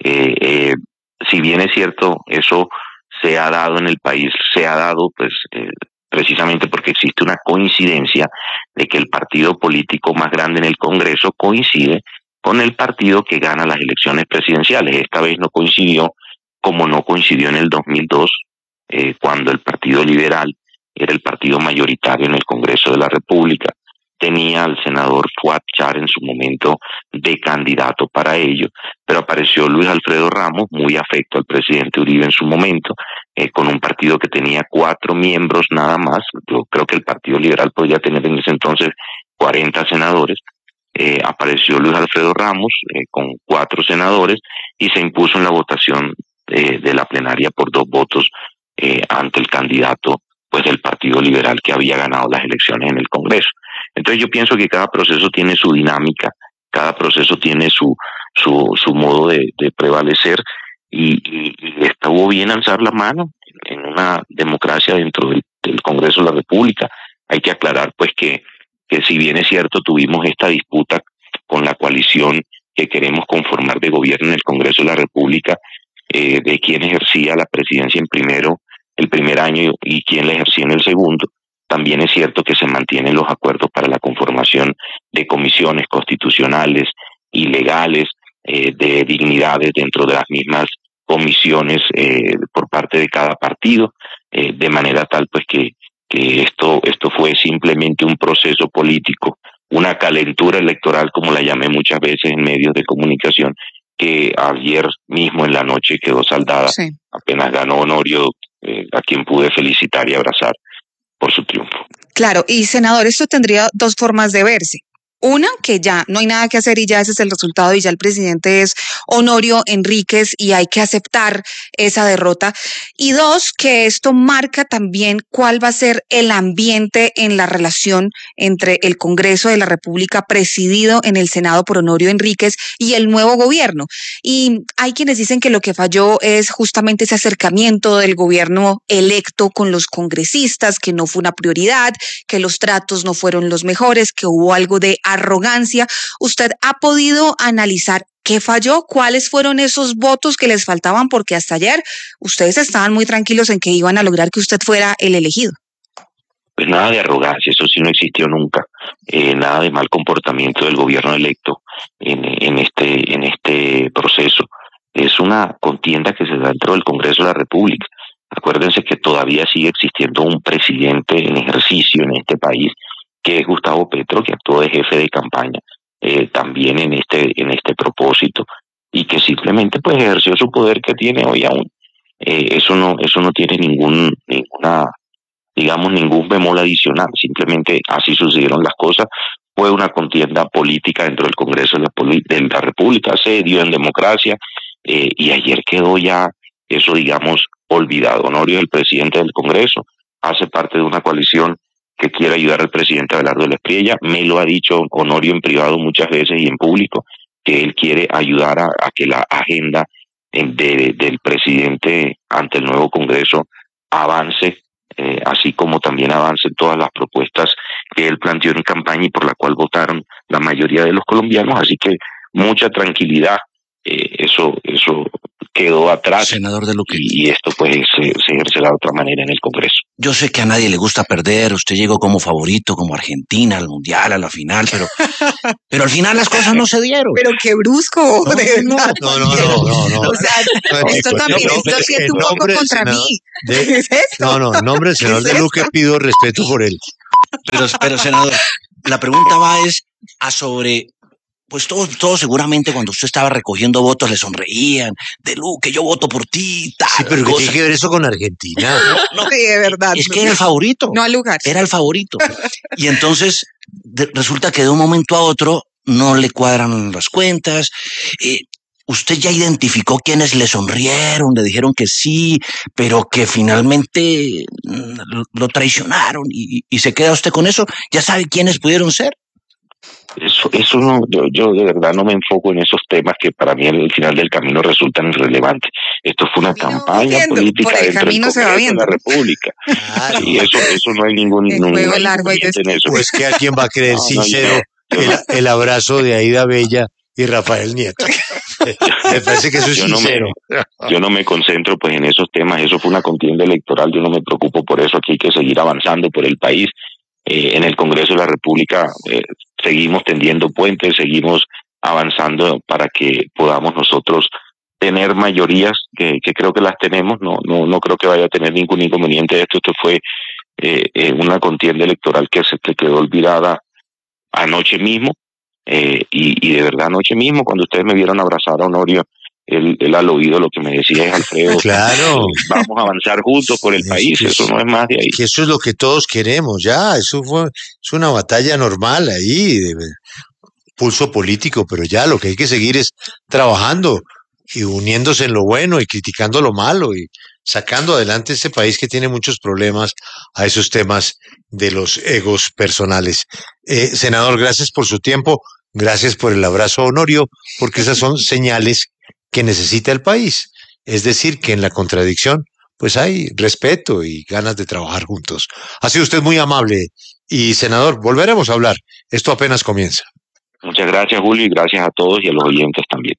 Si bien es cierto, eso se ha dado en el país, se ha dado pues precisamente porque existe una coincidencia de que el partido político más grande en el Congreso coincide con el partido que gana las elecciones presidenciales. Esta vez no coincidió, como no coincidió en el 2002, cuando el Partido Liberal era el partido mayoritario en el Congreso de la República. Tenía al senador Fuad Char en su momento de candidato para ello, pero apareció Luis Alfredo Ramos, muy afecto al presidente Uribe en su momento, con un partido que tenía 4 miembros nada más. Yo creo que el Partido Liberal podía tener en ese entonces 40 senadores. Apareció Luis Alfredo Ramos con 4 senadores y se impuso en la votación de la plenaria por 2 votos ante el candidato pues del Partido Liberal que había ganado las elecciones en el Congreso. Entonces yo pienso que cada proceso tiene su dinámica, cada proceso tiene su modo de prevalecer, y estuvo bien alzar la mano en una democracia dentro del Congreso de la República. Hay que aclarar pues que si bien es cierto tuvimos esta disputa con la coalición que queremos conformar de gobierno en el Congreso de la República, de quién ejercía la presidencia el primer año y quién la ejercía en el segundo, también es cierto que se mantienen los acuerdos para la conformación de comisiones constitucionales y legales, de dignidades dentro de las mismas comisiones por parte de cada partido, de manera tal pues que esto fue simplemente un proceso político, una calentura electoral, como la llamé muchas veces en medios de comunicación, que ayer mismo en la noche quedó saldada. Sí. Apenas ganó Honorio, a quien pude felicitar y abrazar por su triunfo. Claro, y senador, esto tendría 2 formas de verse. Una, que ya no hay nada que hacer y ya ese es el resultado y ya el presidente es Honorio Enríquez y hay que aceptar esa derrota. Y 2, que esto marca también cuál va a ser el ambiente en la relación entre el Congreso de la República presidido en el Senado por Honorio Enríquez y el nuevo gobierno. Y hay quienes dicen que lo que falló es justamente ese acercamiento del gobierno electo con los congresistas, que no fue una prioridad, que los tratos no fueron los mejores, que hubo algo de arrogancia. ¿Usted ha podido analizar qué falló? ¿Cuáles fueron esos votos que les faltaban? Porque hasta ayer ustedes estaban muy tranquilos en que iban a lograr que usted fuera el elegido. Pues nada de arrogancia, eso sí no existió nunca. Nada de mal comportamiento del gobierno electo en este proceso. Es una contienda que se da dentro del Congreso de la República. Acuérdense que todavía sigue existiendo un presidente en ejercicio en este país, que es Gustavo Petro, que actuó de jefe de campaña también en este propósito, y que simplemente pues ejerció su poder que tiene hoy aún. Eso no tiene ningún bemol adicional, simplemente así sucedieron las cosas. Fue una contienda política dentro del Congreso de la República, se dio en democracia, y ayer quedó ya eso, digamos, olvidado. Honorio es el presidente del Congreso, hace parte de una coalición que quiere ayudar al presidente Abelardo de la Espriella. Me lo ha dicho Honorio en privado muchas veces y en público, que él quiere ayudar a que la agenda del presidente ante el nuevo Congreso avance, así como también avancen todas las propuestas que él planteó en campaña y por la cual votaron la mayoría de los colombianos. Así que mucha tranquilidad, eso quedó atrás, senador de Luque, y esto pues se ejercerá de otra manera en el Congreso. Yo sé que a nadie le gusta perder, usted llegó como favorito, como Argentina, al Mundial, a la final, pero al final las cosas no se dieron. Pero qué brusco, de verdad. No. O sea, esto también esto siente un poco contra mí. ¿Qué es esto? No, en nombre del senador ¿Qué es de Luque pido respeto por él. Pero senador, la pregunta va es a sobre... Pues todos seguramente cuando usted estaba recogiendo votos le sonreían, de Luque, yo voto por ti, tal. Sí, pero ¿qué tiene que ver eso con Argentina? No, sí, de verdad. Es que era el favorito. No al lugar. Era el favorito. Y entonces resulta que de un momento a otro no le cuadran las cuentas. Usted ya identificó quienes le sonrieron, le dijeron que sí, pero que finalmente lo traicionaron y se queda usted con eso. ¿Ya sabe quiénes pudieron ser? Eso no, yo de verdad no me enfoco en esos temas que para mí al final del camino resultan irrelevantes. Esto fue una campaña política dentro del Congreso de la República. Y eso no hay ningún inconveniente en eso. Pues que a quién va a creer sincero el abrazo de Aida Bella y Rafael Nieto. Me parece que eso es sincero. Yo no me concentro pues en esos temas. Eso fue una contienda electoral. Yo no me preocupo por eso. Aquí hay que seguir avanzando por el país. En el Congreso de la República seguimos tendiendo puentes, seguimos avanzando para que podamos nosotros tener mayorías que creo que las tenemos. No creo que vaya a tener ningún inconveniente esto. Esto fue una contienda electoral que quedó olvidada anoche mismo, y de verdad anoche mismo cuando ustedes me vieron abrazar a Honorio, él al oído lo que me decía es: Alfredo, claro, vamos a avanzar juntos por el país. Eso no es más de ahí. Que eso es lo que todos queremos, ya. Es una batalla normal ahí, de pulso político, pero ya lo que hay que seguir es trabajando y uniéndose en lo bueno y criticando lo malo y sacando adelante este país que tiene muchos problemas a esos temas de los egos personales. Senador, gracias por su tiempo, gracias por el abrazo, Honorio, porque esas son señales que necesita el país. Es decir, que en la contradicción pues hay respeto y ganas de trabajar juntos. Ha sido usted muy amable y, senador, volveremos a hablar. Esto apenas comienza. Muchas gracias, Julio, y gracias a todos y a los oyentes también.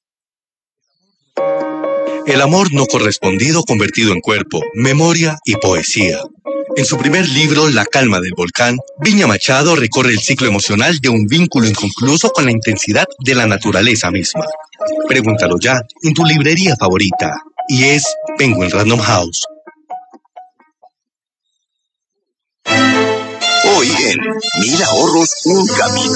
El amor no correspondido convertido en cuerpo, memoria y poesía. En su primer libro, La calma del volcán, Viña Machado recorre el ciclo emocional de un vínculo inconcluso con la intensidad de la naturaleza misma. Pregúntalo ya en tu librería favorita. Y es Penguin Random House. Hoy en Mil Ahorros, un camino.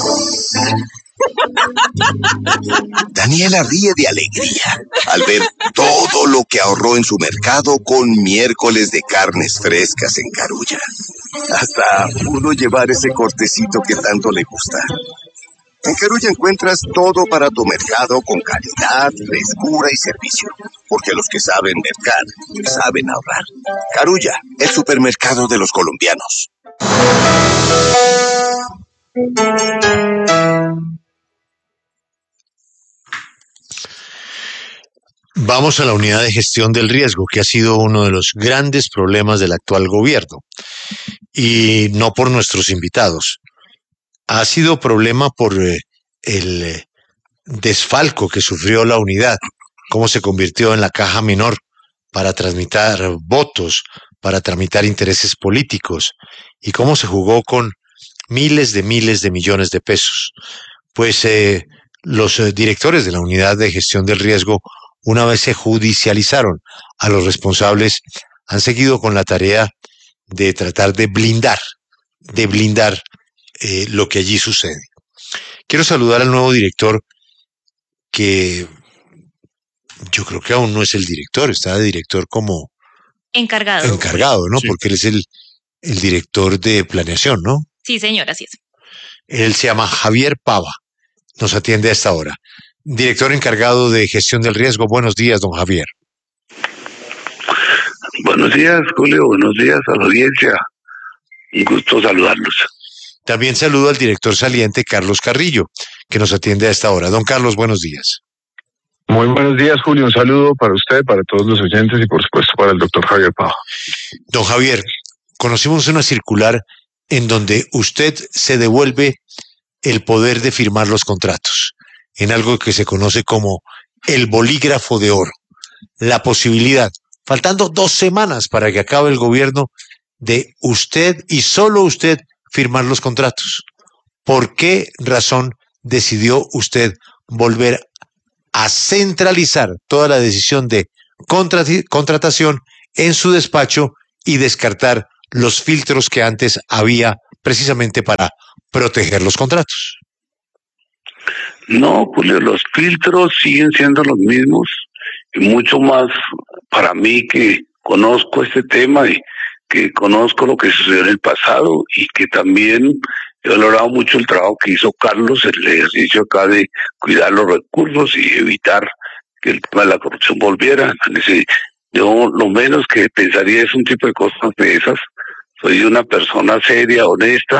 Daniela ríe de alegría al ver todo lo que ahorró en su mercado con miércoles de carnes frescas en Carulla. Hasta pudo llevar ese cortecito que tanto le gusta. En Carulla encuentras todo para tu mercado con calidad, frescura y servicio. Porque los que saben mercar, saben ahorrar. Carulla, el supermercado de los colombianos. Vamos a la unidad de gestión del riesgo, que ha sido uno de los grandes problemas del actual gobierno. Y no por nuestros invitados. Ha sido problema por el desfalco que sufrió la unidad, cómo se convirtió en la caja menor para tramitar votos, para tramitar intereses políticos, y cómo se jugó con miles de millones de pesos. Pues los directores de la unidad de gestión del riesgo, una vez se judicializaron a los responsables, han seguido con la tarea de tratar de blindar lo que allí sucede. Quiero saludar al nuevo director, que yo creo que aún no es el director, está de director como encargado, ¿no? Sí. Porque él es el director de planeación, ¿no? Sí, señor, así es. Él se llama Javier Pava, nos atiende a esta hora. Director encargado de gestión del riesgo. Buenos días, don Javier. Buenos días, Julio. Buenos días a la audiencia. Un gusto saludarlos. También saludo al director saliente Carlos Carrillo, que nos atiende a esta hora. Don Carlos, buenos días. Muy buenos días, Julio. Un saludo para usted, para todos los oyentes y por supuesto para el doctor Javier Pau. Don Javier, conocimos una circular en donde usted se devuelve el poder de firmar los contratos, en algo que se conoce como el bolígrafo de oro. La posibilidad, faltando 2 semanas para que acabe el gobierno, de usted y solo usted firmar los contratos. ¿Por qué razón decidió usted volver a centralizar toda la decisión de contratación en su despacho y descartar los filtros que antes había precisamente para proteger los contratos? No, Julio, los filtros siguen siendo los mismos y mucho más para mí que conozco este tema y que conozco lo que sucedió en el pasado y que también he valorado mucho el trabajo que hizo Carlos, el ejercicio acá de cuidar los recursos y evitar que el tema de la corrupción volviera. Yo lo menos que pensaría es un tipo de cosas de esas. Soy una persona seria, honesta,